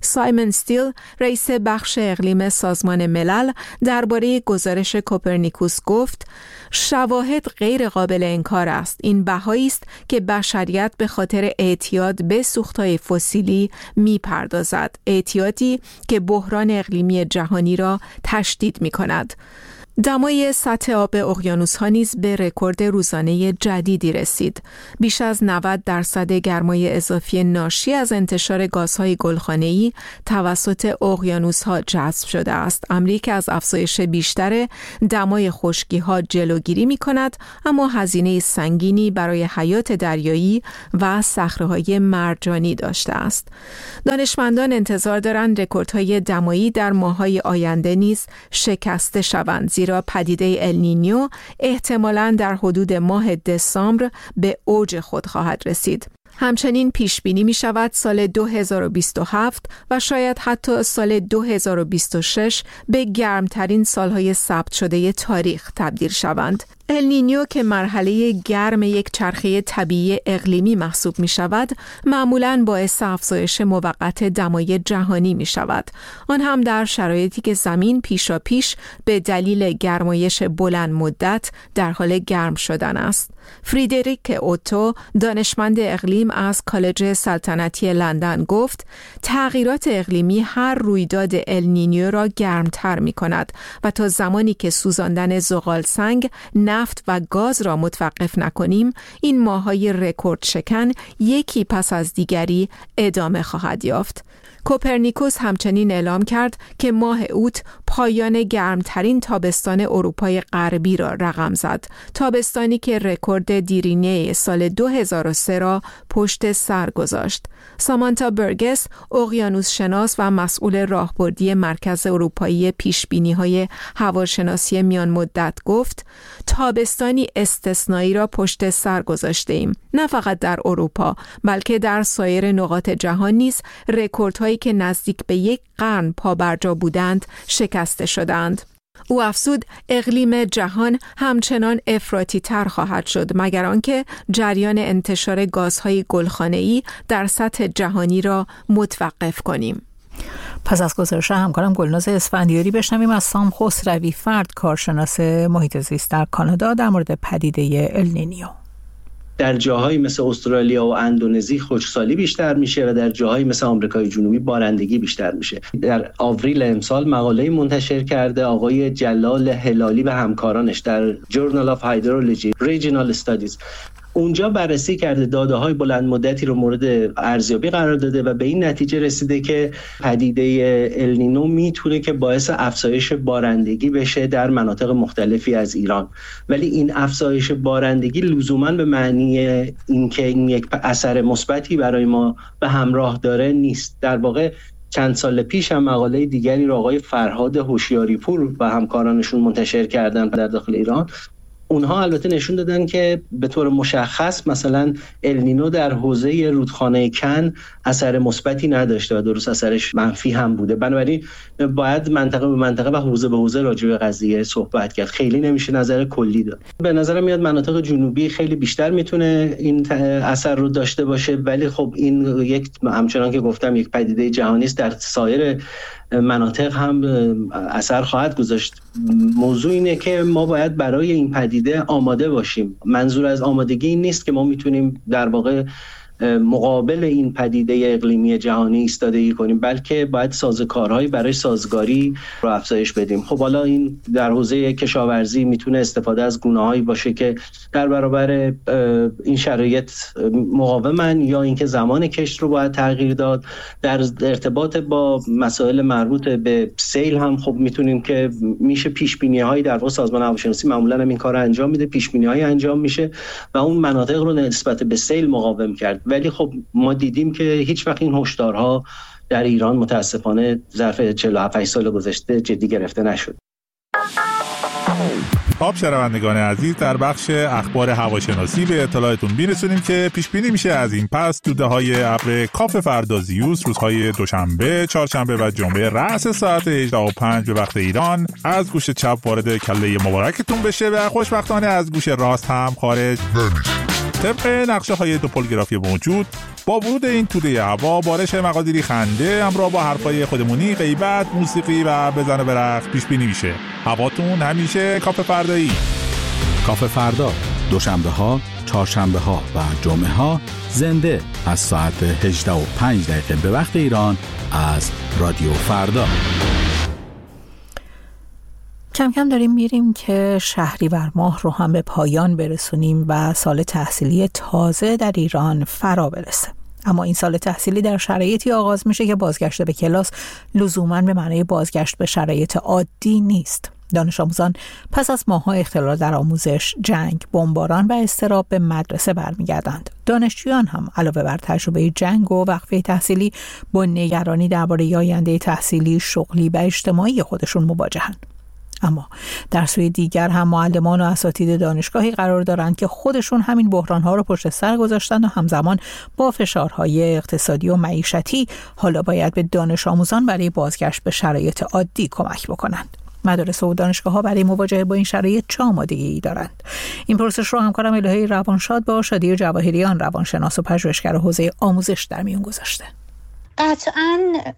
سایمون استیل، رئیس بخش اقلیم سازمان ملل، درباره گزارش کوپرنیکوس گفت: شواهد غیر قابل انکار است. این بهایی است که بشریت به خاطر اعتیاد به سوختهای فسیلی می‌پردازد، اعتیادی که بحران اقلیمی جهانی را تشدید می‌کند. دمای سطح آب اقیانوس‌ها نیز به رکورد روزانه جدیدی رسید. بیش از نود درصد گرمای اضافی ناشی از انتشار گازهای گلخانه‌ای توسط اقیانوس‌ها جذب شده است. امری که از افزایش بیشتر دمای خشکی‌ها جلوگیری می‌کند، اما هزینه سنگینی برای حیات دریایی و صخره‌های مرجانی داشته است. دانشمندان انتظار دارند رکوردهای دمایی در ماه‌های آینده نیز شکسته شوند، زیرا پدیده النینیو احتمالاً در حدود ماه دسامبر به اوج خود خواهد رسید. همچنین پیش بینی می شود سال دو هزار و بیست و هفت و شاید حتی سال دو هزار و بیست و شش به گرمترین سالهای ثبت شده تاریخ تبدیل شوند. النینیو که مرحله گرم یک چرخه طبیعی اقلیمی محسوب می شود، معمولاً باعث افزایش موقت دمای جهانی می شود. آن هم در شرایطی که زمین پیشا پیش به دلیل گرمایش بلند مدت در حال گرم شدن است. فریدریک اوتو، دانشمند اقلیم از کالج سلطنتی لندن، گفت: تغییرات اقلیمی هر رویداد النینیو را گرمتر می کند و تا زمانی که سوزاندن زغال سنگ، نفت و گاز را متوقف نکنیم، این ماه‌های رکورد شکن یکی پس از دیگری ادامه خواهد یافت. کوپرنیکوس همچنین اعلام کرد که ماه اوت پایان گرمترین تابستان اروپای غربی را رقم زد، تابستانی که رکورد دیرینه سال دو هزار و سه را پشت سر گذاشت. سامانتا برگس، اقیانوس شناس و مسئول راهبردی مرکز اروپایی پیشبینی‌های هواشناسی میان مدت، گفت: تابستانی استثنایی را پشت سر گذاشته‌ایم، نه فقط در اروپا بلکه در سایر نقاط جهان نیز رکوردهایی که نزدیک به یک قرن پابرجا بودند شکسته شدند. او افزود: اقلیم جهان همچنان افراطی تر خواهد شد مگر آنکه جریان انتشار گازهای گلخانه‌ای در سطح جهانی را متوقف کنیم. پس از گزارش همکارم گلناز اسفندیاری بشنویم از سام خسروی فرد، کارشناس محیط زیست در کانادا، در مورد پدیده النینیو. در جاهایی مثل استرالیا و اندونزی خشکسالی بیشتر میشه و در جاهایی مثل آمریکای جنوبی بارندگی بیشتر میشه. در آوریل امسال مقاله منتشر کرده آقای جلال هلالی و همکارانش در Journal of Hydrology Regional Studies. اونجا بررسی کرده، داده‌های بلند مدتی رو مورد ارزیابی قرار داده و به این نتیجه رسیده که پدیده النینو میتونه که باعث افزایش بارندگی بشه در مناطق مختلفی از ایران. ولی این افزایش بارندگی لزوماً به معنی اینکه این یک اثر مثبتی برای ما به همراه داره نیست. در واقع چند سال پیش هم مقاله دیگری رو آقای فرهاد هوشیاری پور و همکارانشون منتشر کردن در داخل ایران. اونها البته نشون دادن که به طور مشخص مثلا النینو در حوزه رودخانه کن اثر مثبتی نداشته و درست اثرش منفی هم بوده. بنابراین باید منطقه به منطقه و حوزه به حوزه راجع به قضیه صحبت کرد، خیلی نمیشه نظر کلی داد. به نظر میاد مناطق جنوبی خیلی بیشتر میتونه این اثر رو داشته باشه، ولی خب این یک همچنان که گفتم یک پدیده جهانی است، در سایر مناطق هم اثر خواهد گذاشت. موضوع اینه که ما باید برای این پدیده آماده باشیم. منظور از آمادگی این نیست که ما میتونیم در واقع مقابل این پدیده اقلیمی جهانی ایستادگی کنیم، بلکه باید سازوکارهایی برای سازگاری رو افزایش بدیم. خب حالا این در حوزه کشاورزی میتونه استفاده از گونه‌هایی باشه که در برابر این شرایط مقاومن، یا اینکه زمان کشت رو باید تغییر داد. در ارتباط با مسائل مربوط به سیل هم خب میتونیم که میشه پیش بینی‌هایی، در واقع سازمان هواشناسی معمولاً هم این کارو انجام میده، پیش بینی‌هایی انجام میشه و اون مناطق رو نسبت به سیل مقاوم کرد. ولی خب ما دیدیم که هیچ وقت این هشدارها در ایران متاسفانه ظرف چهل و هفت سال گذشته جدی گرفته نشد. خب شنوندگان عزیز، در بخش اخبار هواشناسی به اطلاعتون میرسونیم که پیش بینی میشه از این پس دوده‌های ابر کاف فردازیوس روزهای دوشنبه، چهارشنبه و جمعه رأس ساعت هجده و پنج به وقت ایران از گوش چپ وارد کله مبارکتون بشه و خوشبختانه از گوش راست هم خارج نمیشه. طبق نقشه های توپولوگرافی موجود با ورود این توده هوا بارش مقادیری خنده همراه با حرفای خودمونی، غیبت، موسیقی و بزن و برقص پیش بینی میشه. هواتون همیشه کافه فردایی. کافه فردا دوشنبه ها، چهارشنبه ها و جمعه ها زنده از ساعت هجده و پنج دقیقه به وقت ایران از رادیو فردا. کم کم داریم میریم که شهریور ماه رو هم به پایان برسونیم و سال تحصیلی تازه در ایران فرا برسه. اما این سال تحصیلی در شرایطی آغاز میشه که بازگشت به کلاس لزوماً به معنای بازگشت به شرایط عادی نیست. دانش آموزان پس از ماه‌ها اختلال در آموزش، جنگ، بمباران و اضطراب به مدرسه برمیگردند. دانشجویان هم علاوه بر تجربه جنگ و وقفه تحصیلی با نگرانی درباره آینده تحصیلی، شغلی و اجتماعی خودشون مواجهند. اما در سوی دیگر هم معلمان و اساتید دانشگاهی قرار دارند که خودشون همین بحران‌ها رو پشت سر گذاشتن و همزمان با فشارهای اقتصادی و معیشتی حالا باید به دانش آموزان برای بازگشت به شرایط عادی کمک بکنند. مدارس و دانشگاه‌ها برای مواجهه با این شرایط چه آمادگی دارند؟ این پرسش رو همکارم الهه روانشاد با شادی جواهریان، روانشناس و پژوهشگر حوزه آموزش در میون گذاشته. قطعاً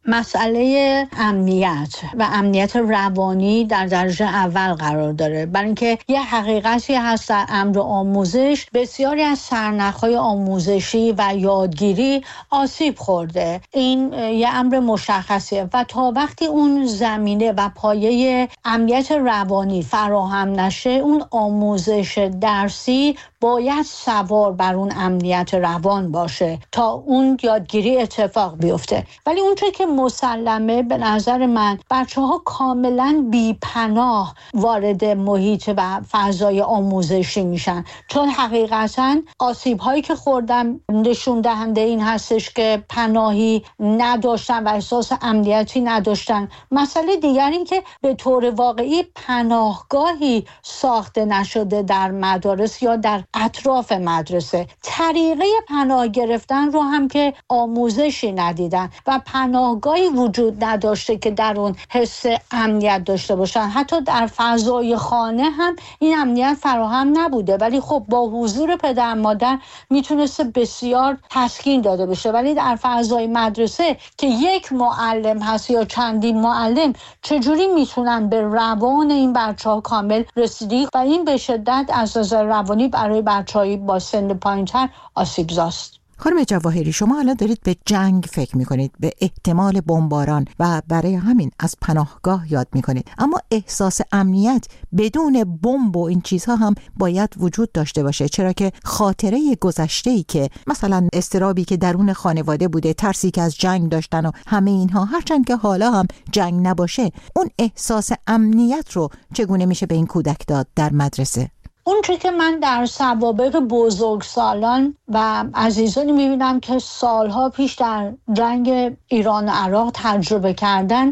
مسئله امنیت و امنیت روانی در درجه اول قرار داره، برای اینکه یه حقیقتی هست در امر آموزش، بسیاری از سرنخ‌های آموزشی و یادگیری آسیب خورده. این یه امر مشخصیه و تا وقتی اون زمینه و پایه امنیت روانی فراهم نشه، اون آموزش درسی باید سوار بر اون امنیت روان باشه تا اون یادگیری اتفاق بیفته. ولی اونچه که مسلمه به نظر من، بچه ها کاملا بی پناه وارد محیط و فضای آموزشی میشن، چون حقیقتا آسیب هایی که خوردن نشون دهنده این هستش که پناهی نداشتن و احساس امنیتی نداشتن. مسئله دیگر این که به طور واقعی پناهگاهی ساخته نشده در مدارس یا در اطراف مدرسه. طریقه پناه گرفتن رو هم که آموزشی ندیدن و پناهگاهی وجود نداشته که در اون حس امنیت داشته باشن. حتی در فضای خانه هم این امنیت فراهم نبوده، ولی خب با حضور پدر مادر میتونسته بسیار تسکین داده بشه. ولی در فضای مدرسه که یک معلم هست یا چندین معلم، چجوری میتونن به روان این بچه‌ها کامل رسیدگی و این به شدت از نظر روانی برای بچه‌های با سن پایین‌تر آسیب‌زاست. خانم جواهری، شما الان دارید به جنگ فکر میکنید، به احتمال بمباران و برای همین از پناهگاه یاد میکنید، اما احساس امنیت بدون بمب و این چیزها هم باید وجود داشته باشه، چرا که خاطره گذشته‌ای که مثلا اضطرابی که درون خانواده بوده، ترسی که از جنگ داشتن و همه اینها، هرچند که حالا هم جنگ نباشه، اون احساس امنیت رو چگونه میشه به این کودک داد در مدرسه؟ اون چی که من در سوابق بزرگسالان و عزیزانی میبینم که سالها پیش در جنگ ایران و عراق تجربه کردن،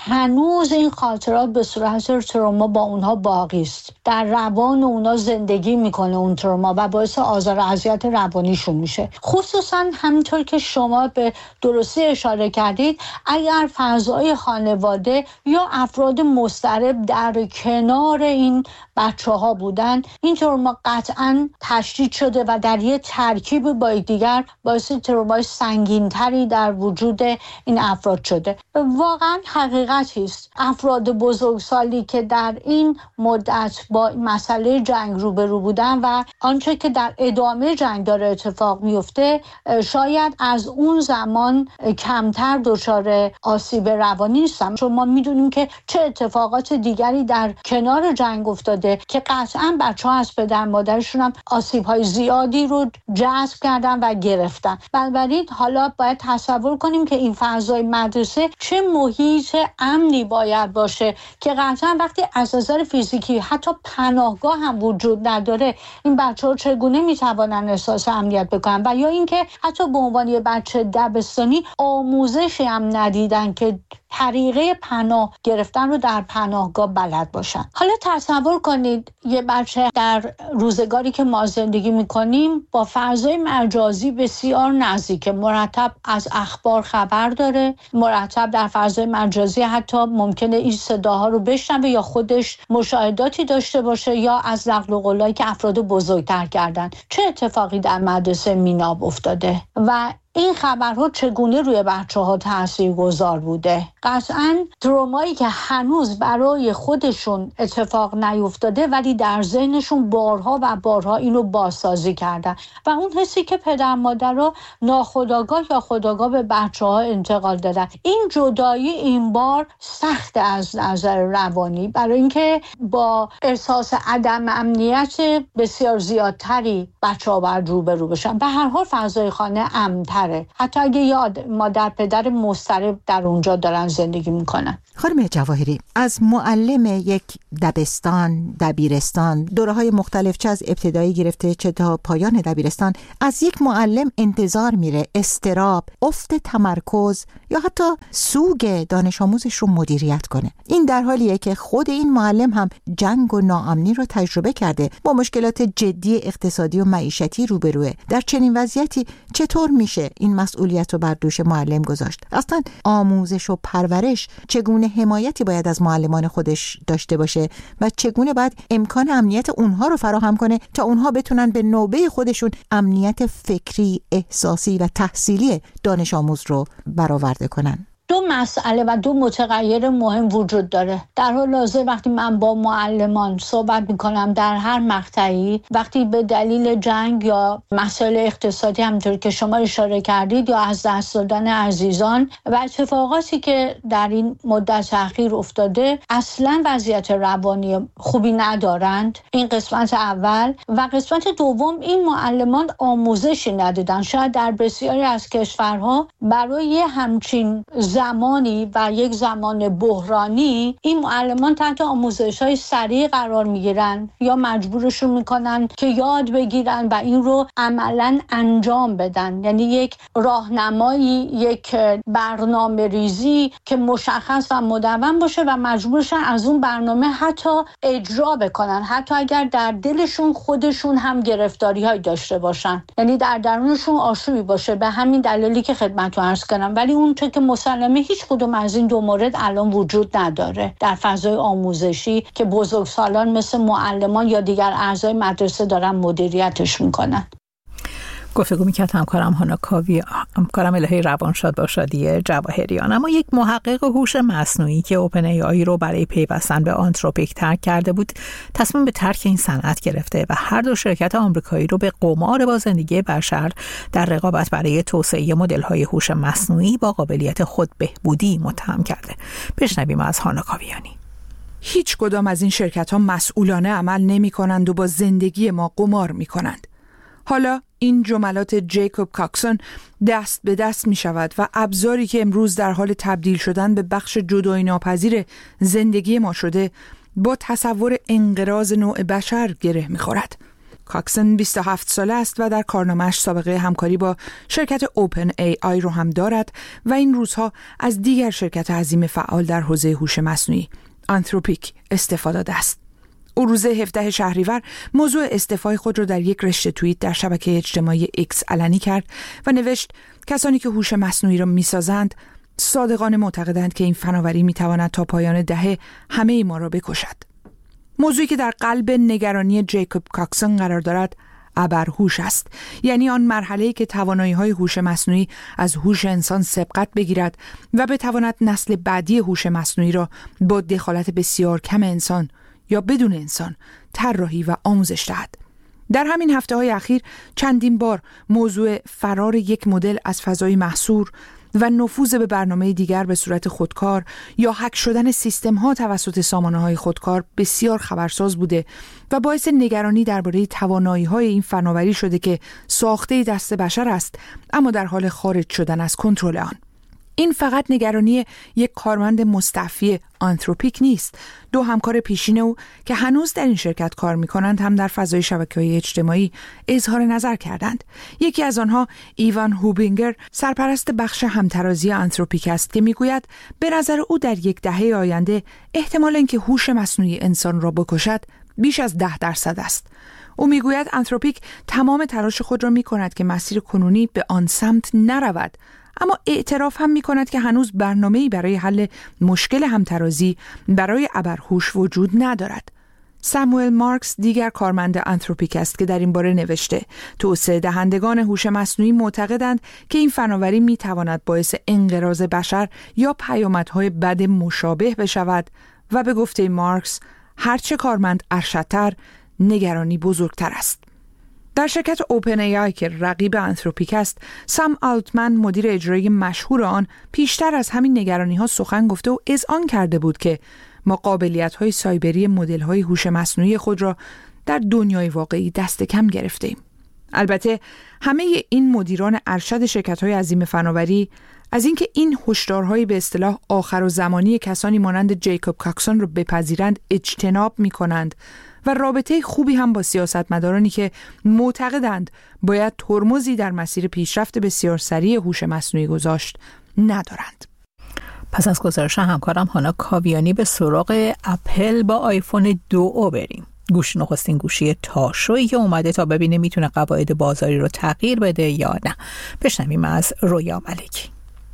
هنوز این خاطرات به صورت تروما با اونها باقی است. در روان اونها زندگی میکنه اون تروما و باعث آزار و اذیت روانیشون میشه. خصوصا همینطور که شما به درستی اشاره کردید، اگر فضای خانواده یا افراد مضطرب در کنار این بچه ها بودن، این تروما قطعاً تشدید شده و در یه ترکیب با دیگر باعث ترومای سنگین‌تری در وجود این افراد شده. واقعاً حقیقتی است افراد بزرگسالی که در این مدت با مسئله جنگ روبرو بودن و آنچه که در ادامه جنگ داره اتفاق میفته، شاید از اون زمان کمتر دچار آسیب روانی نیستن، چون ما میدونیم که چه اتفاقات دیگری در کنار جنگ افتاده که قطعاً بچه‌ها از پدر مادرشون هم آسیب‌های زیادی رو جذب کردن و گرفتن. بنابراین حالا باید تصور کنیم که این فضای مدرسه چه محیط امنی باید باشه که قطعاً وقتی از نظر فیزیکی حتی پناهگاه هم وجود نداره، این بچه‌ها چگونه میتوانن احساس امنیت بکنن؟ و یا اینکه حتی به عنوان یه بچه دبستانی آموزشی هم ندیدن که طریقه پناه گرفتن رو در پناهگاه بلد باشن. حالا تصور کنید یه بچه در روزگاری که ما زندگی میکنیم با فضای مجازی بسیار نزدیک، مرتب از اخبار خبر داره، مرتب در فضای مجازی حتی ممکنه این صداها رو بشنوه یا خودش مشاهداتی داشته باشه یا از نقل و قولایی که افراد بزرگتر کردن. چه اتفاقی در مدرسه میناب افتاده و این خبرها چگونه روی بچه‌ها تاثیرگذار بوده؟ قطعاً ترومایی که هنوز برای خودشون اتفاق نیفتاده ولی در ذهنشون بارها و بارها اینو بازسازی کردن و اون حسی که پدر مادرها ناخودآگاه یا خودآگاه به بچه‌ها انتقال دادن. این جدایی این بار سخت از نظر روانی، برای اینکه با احساس عدم امنیت بسیار زیادتری بچه‌ها باید روبرو بشن. به هر حال فضای خانه امن‌تر، حتی اگه یاد مادر پدر مضطرب در اونجا دارن زندگی میکنن. خانم جواهری، از معلم یک دبستان، دبیرستان، دوره‌های مختلف چه از ابتدایی گرفته چه تا پایان دبیرستان، از یک معلم انتظار میره اضطراب، افت تمرکز یا حتی سوگ دانش آموزش رو مدیریت کنه. این در حالیه که خود این معلم هم جنگ و ناامنی رو تجربه کرده، با مشکلات جدی اقتصادی و معیشتی روبروه. در چنین وضعیتی چطور میشه این مسئولیت رو بر دوش معلم گذاشت؟ اصلا آموزش و پرورش چگونه حمایتی باید از معلمان خودش داشته باشه و چگونه باید امکان امنیت اونها رو فراهم کنه تا اونها بتونن به نوبه خودشون امنیت فکری، احساسی و تحصیلی دانش آموز رو برآورده کنن؟ دو مسئله و دو متغیر مهم وجود داره. در حال حاضر وقتی من با معلمان صحبت میکنم در هر مقطعی، وقتی به دلیل جنگ یا مسائل اقتصادی همونطور که شما اشاره کردید یا از دست دادن عزیزان و اتفاقاتی که در این مدت اخیر افتاده اصلا وضعیت روانی خوبی ندارند، این قسمت اول. و قسمت دوم، این معلمان آموزشی ندادن. شاید در بسیاری از کشورها برای همچین زمانی و یک زمان بحرانی این معلمان تحت آموزش‌های سریع قرار میگیرن یا مجبورشون میکنن که یاد بگیرن و این رو عملاً انجام بدن. یعنی یک راهنمایی، یک برنامه ریزی که مشخص و مدون باشه و مجبورشن از اون برنامه حتی اجرا بکنن، حتی اگر در دلشون خودشون هم گرفتاری‌های داشته باشن، یعنی در درونشون آشوبی باشه. به همین دلیلی که خدمتتون عرض کردم. ولی اون چه که مسلمه هیچ کدوم از این دو مورد الان وجود نداره در فضای آموزشی که بزرگسالان مثل معلمان یا دیگر اعضای مدرسه دارن مدیریتش میکنن. گفتگو میکرد همکارم هانا کاوی، همکارم الهی روانشاد با شادی جواهریان. اما یک محقق هوش مصنوعی که اوپن ای آی رو برای پیوستن به آنتروپیک ترک کرده بود، تصمیم به ترک این صنعت گرفته و هر دو شرکت آمریکایی رو به قمار با زندگی بشر در رقابت برای توسعه مدل‌های هوش مصنوعی با قابلیت خود بهبودی متهم کرده. بشنویم از هانا کاویانی. هیچ کدام از این شرکت‌ها مسئولانه عمل نمی‌کنند و با زندگی ما قمار می‌کنند. حالا این جملات جیکوب کاکسون دست به دست می شود و ابزاری که امروز در حال تبدیل شدن به بخش جدایی ناپذیر زندگی ما شده با تصور انقراض نوع بشر گره می خورد. کاکسون بیست و هفت ساله است و در کارنامه‌اش سابقه همکاری با شرکت اوپن ای آی رو هم دارد و این روزها از دیگر شرکت عظیم فعال در حوزه هوش مصنوعی آنتروپیک استفاده داده است. او روز هفدهم شهریور موضوع استعفای خود را در یک رشته توییت در شبکه اجتماعی ایکس علنی کرد و نوشت کسانی که هوش مصنوعی را می‌سازند صادقانه معتقدند که این فناوری می‌تواند تا پایان دهه همه ما را بکشد. موضوعی که در قلب نگرانی جیکوب کاکسون قرار دارد ابرهوش است، یعنی آن مرحله‌ای که توانایی‌های هوش مصنوعی از هوش انسان سبقت بگیرد و بتواند نسل بعدی هوش مصنوعی را با دخالت بسیار کم انسان یا بدون انسان طراحی و آموزش دهد. در همین هفته‌های اخیر چندین بار موضوع فرار یک مدل از فضای محصور و نفوذ به برنامه دیگر به صورت خودکار یا هک شدن سیستم‌ها توسط سامانه‌های خودکار بسیار خبرساز بوده و باعث نگرانی درباره توانایی‌های این فناوری شده که ساخته دست بشر است اما در حال خارج شدن از کنترل آن. این فقط نگرانی یک کارمند مستعفی آنتروپیک نیست. دو همکار پیشین او که هنوز در این شرکت کار می‌کنند هم در فضای شبکه‌های اجتماعی اظهار نظر کردند. یکی از آنها ایوان هوبینگر سرپرست بخش همترازی آنتروپیک است که میگوید به نظر او در یک دهه آینده احتمال اینکه هوش مصنوعی انسان را بکشد بیش از ده درصد است. او میگوید آنتروپیک تمام تلاش خود را می‌کند که مسیر کنونی به آن سمت نرود، اما اعتراف هم می کند که هنوز برنامه‌ای برای حل مشکل همترازی برای ابرهوش وجود ندارد. ساموئل مارکس دیگر کارمند آنتروپیک است که در این باره نوشته توسعه دهندگان هوش مصنوعی معتقدند که این فناوری می تواند باعث انقراض بشر یا پیامدهای بد مشابه بشود و به گفته مارکس هرچه کارمند ارشدتر نگرانی بزرگتر است. در شرکت اوپن ای آی که رقیب آنتروپیک است، سام آلتمن مدیر اجرایی مشهور آن پیشتر از همین نگرانی‌ها سخن گفته و اذعان کرده بود که ما قابلیت‌های سایبری مدل‌های هوش مصنوعی خود را در دنیای واقعی دست کم گرفته‌ایم. البته همه این مدیران ارشد شرکت‌های عظیم فناوری از اینکه این هشدارهای به اصطلاح آخر و زمانی کسانی مانند جیکوب کاکسون را بپذیرند اجتناب می‌کنند و رابطه خوبی هم با سیاستمدارانی که معتقدند باید ترمزی در مسیر پیشرفت بسیار سریع هوش مصنوعی گذاشت ندارند. پس از گزارش همکارم هانا کاویانی به سراغ اپل با آیفون دو او بریم. گوش نخستین گوشی تاشویی که اومده تا ببینه میتونه قواعد بازاری رو تغییر بده یا نه. بشنویم از رویا ملکی.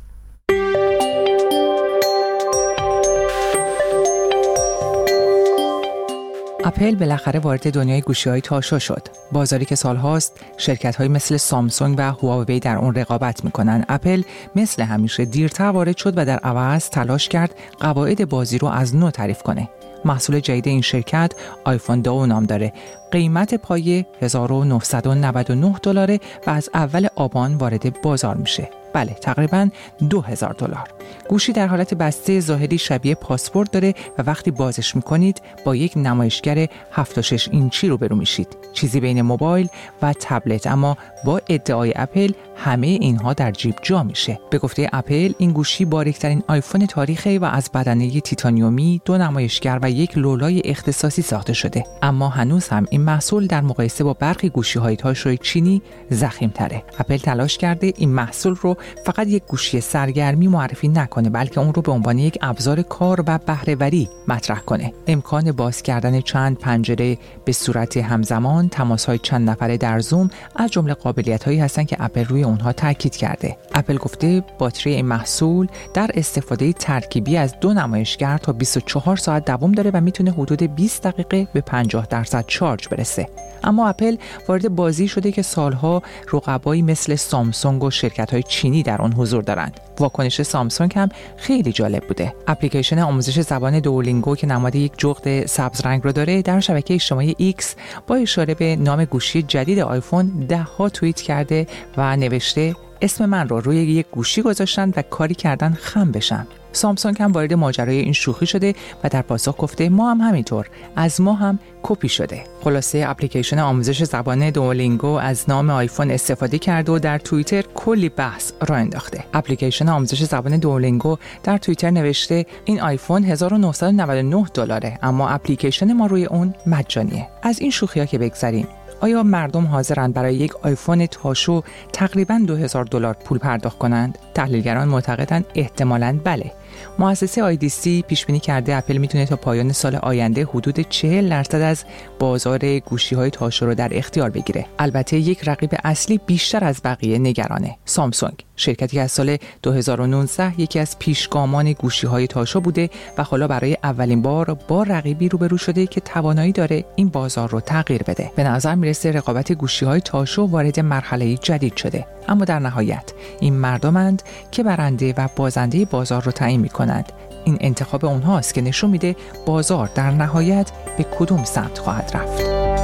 اپل بالاخره وارد دنیای گوشی‌های تاشو شد. بازاری که سالهاست شرکت‌های مثل سامسونگ و هواوی در اون رقابت می‌کنن. اپل مثل همیشه دیرتر وارد شد و در عوض تلاش کرد قواعد بازی رو از نو تعریف کنه. محصول جدید این شرکت آیفون دو نام داره. قیمت پایه هزار و نهصد و نود و نه دلاره و از اول آبان وارد بازار میشه. بله، تقریباً دو هزار دلار. گوشی در حالت بسته ظاهری شبیه پاسپورت داره و وقتی بازش میکنید با یک نمایشگر هفت و شش اینچی روبرو میشید. چیزی بین موبایل و تبلت، اما با ادعای اپل همه اینها در جیب جا میشه. به گفته اپل این گوشی باریکترین آیفون تاریخی و از بدنه تیتانیومی، دو نمایشگر و یک لولای اختصاصی ساخته شده. اما هنوز هم این محصول در مقایسه با برخی گوشی‌های تاشوی چینی ضخیم‌تره. اپل تلاش کرده این محصول رو فقط یک گوشی سرگرمی معرفی نکنه، بلکه اون رو به عنوان یک ابزار کار و بهره‌وری مطرح کنه. امکان باز کردن چند پنجره به صورت همزمان، تماس‌های چند نفره در زوم از جمله قابلیت‌هایی هستن که اپل روی اونها تاکید کرده. اپل گفته باتری این محصول در استفاده ترکیبی از دو نمایشگر تا بیست و چهار ساعت دوام داره و میتونه حدود بیست دقیقه به پنجاه درصد شارژ برسه. اما اپل وارد بازی شده که سالها رقبایی مثل سامسونگ و شرکت‌های چینی در آن حضور دارند. واکنش سامسونگ هم خیلی جالب بوده. اپلیکیشن آموزش زبان دوولینگو که نماد یک جغد سبز رنگ رو داره در شبکه اجتماعی ایکس با اشاره به نام گوشی جدید آیفون ده ها توییت کرده و نوشته اسم من رو روی یک گوشی گذاشتن و کاری کردن خم بشم. سامسونگ هم وارد ماجرای این شوخی شده و در پاسخ گفته ما هم همینطور، از ما هم کپی شده. خلاصه اپلیکیشن آموزش زبان دوولینگو از نام آیفون استفاده کرده و در توییتر کلی بحث راه انداخته. اپلیکیشن آموزش زبان دوولینگو در توییتر نوشته این آیفون هزار و نهصد و نود و نه دلاره، اما اپلیکیشن ما روی اون مجانیه. از این شوخی‌ها که بگذریم، آیا مردم حاضرند برای یک آیفون تاشو تقریباً دو هزار دلار پول پرداخت کنند؟ تحلیلگران معتقدند احتمالاً بله. مؤسسه آی دی سی پیش بینی کرده اپل میتونه تا پایان سال آینده حدود چهل درصد از بازار گوشی‌های تاشو رو در اختیار بگیره. البته یک رقیب اصلی بیشتر از بقیه نگرانه. سامسونگ، شرکتی که از سال دو هزار و نوزده یکی از پیشگامان گوشی‌های تاشو بوده و حالا برای اولین بار با رقیبی روبرو شده که توانایی داره این بازار رو تغییر بده. به نظر میرسه رقابت گوشی‌های تاشو وارد مرحله جدید شده. اما در نهایت این مردمند که برنده و بازنده بازار رو تعیین می‌کنند. این انتخاب اونهاست که نشون میده بازار در نهایت به کدوم سمت خواهد رفت.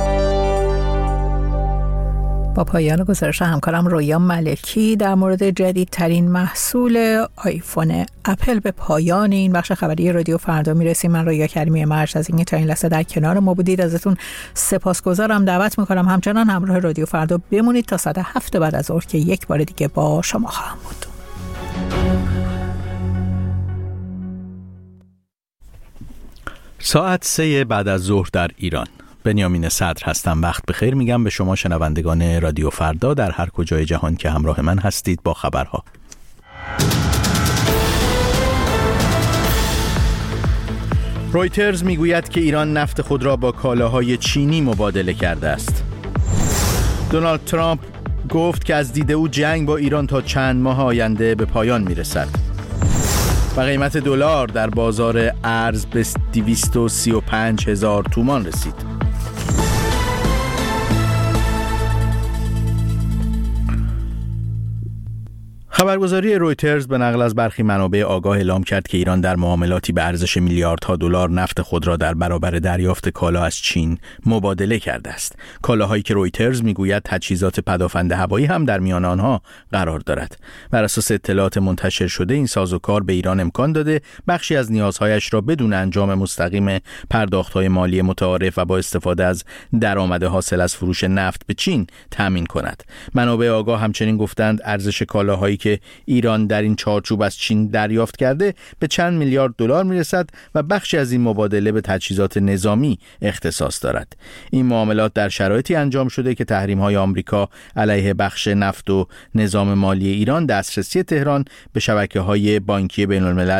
با پایان گزارش همکارم رویا ملکی در مورد جدیدترین محصول آیفون اپل به پایان این بخش خبری رادیو فردا میرسیم. من رویا کریمی مرج از اینکه تا این لحظه در کنار ما بودید ازتون سپاسگزارم. دعوت میکنم همچنان همراه رادیو فردا بمونید تا ساعت هفت بعد از ظهر که یک بار دیگه با شما خواهم بود. ساعت سه بعد از ظهر در ایران. بنیامین صدر هستم. وقت بخیر میگم به شما شنوندگان رادیو فردا در هر کجای جهان که همراه من هستید با خبرها. رویترز میگوید که ایران نفت خود را با کالاهای چینی مبادله کرده است. دونالد ترامپ گفت که از دید او جنگ با ایران تا چند ماه آینده به پایان میرسد. و قیمت دلار در بازار ارز به دویست و سی و پنج هزار تومان رسید. خبرگزاری رویترز به نقل از برخی منابع آگاه اعلام کرد که ایران در معاملاتی به ارزش میلیاردها دلار نفت خود را در برابر دریافت کالا از چین مبادله کرده است. کالاهایی که رویترز میگوید تجهیزات پدافند هوایی هم در میان آنها قرار دارد. بر اساس اطلاعات منتشر شده این سازوکار به ایران امکان داده بخشی از نیازهایش را بدون انجام مستقیم پرداخت‌های مالی متعارف و با استفاده از درآمد حاصل از فروش نفت به چین تامین کند. منابع آگاه همچنین گفتند ارزش کالاهایی که ایران در این چارچوب از چین دریافت کرده به چند میلیارد دلار میرسد و بخشی از این مبادله به تجهیزات نظامی اختصاص دارد. این معاملات در شرایطی انجام شده که تحریم‌های آمریکا علیه بخش نفت و نظام مالی ایران دسترسی تهران به شبکه‌های بانکی بین‌الملل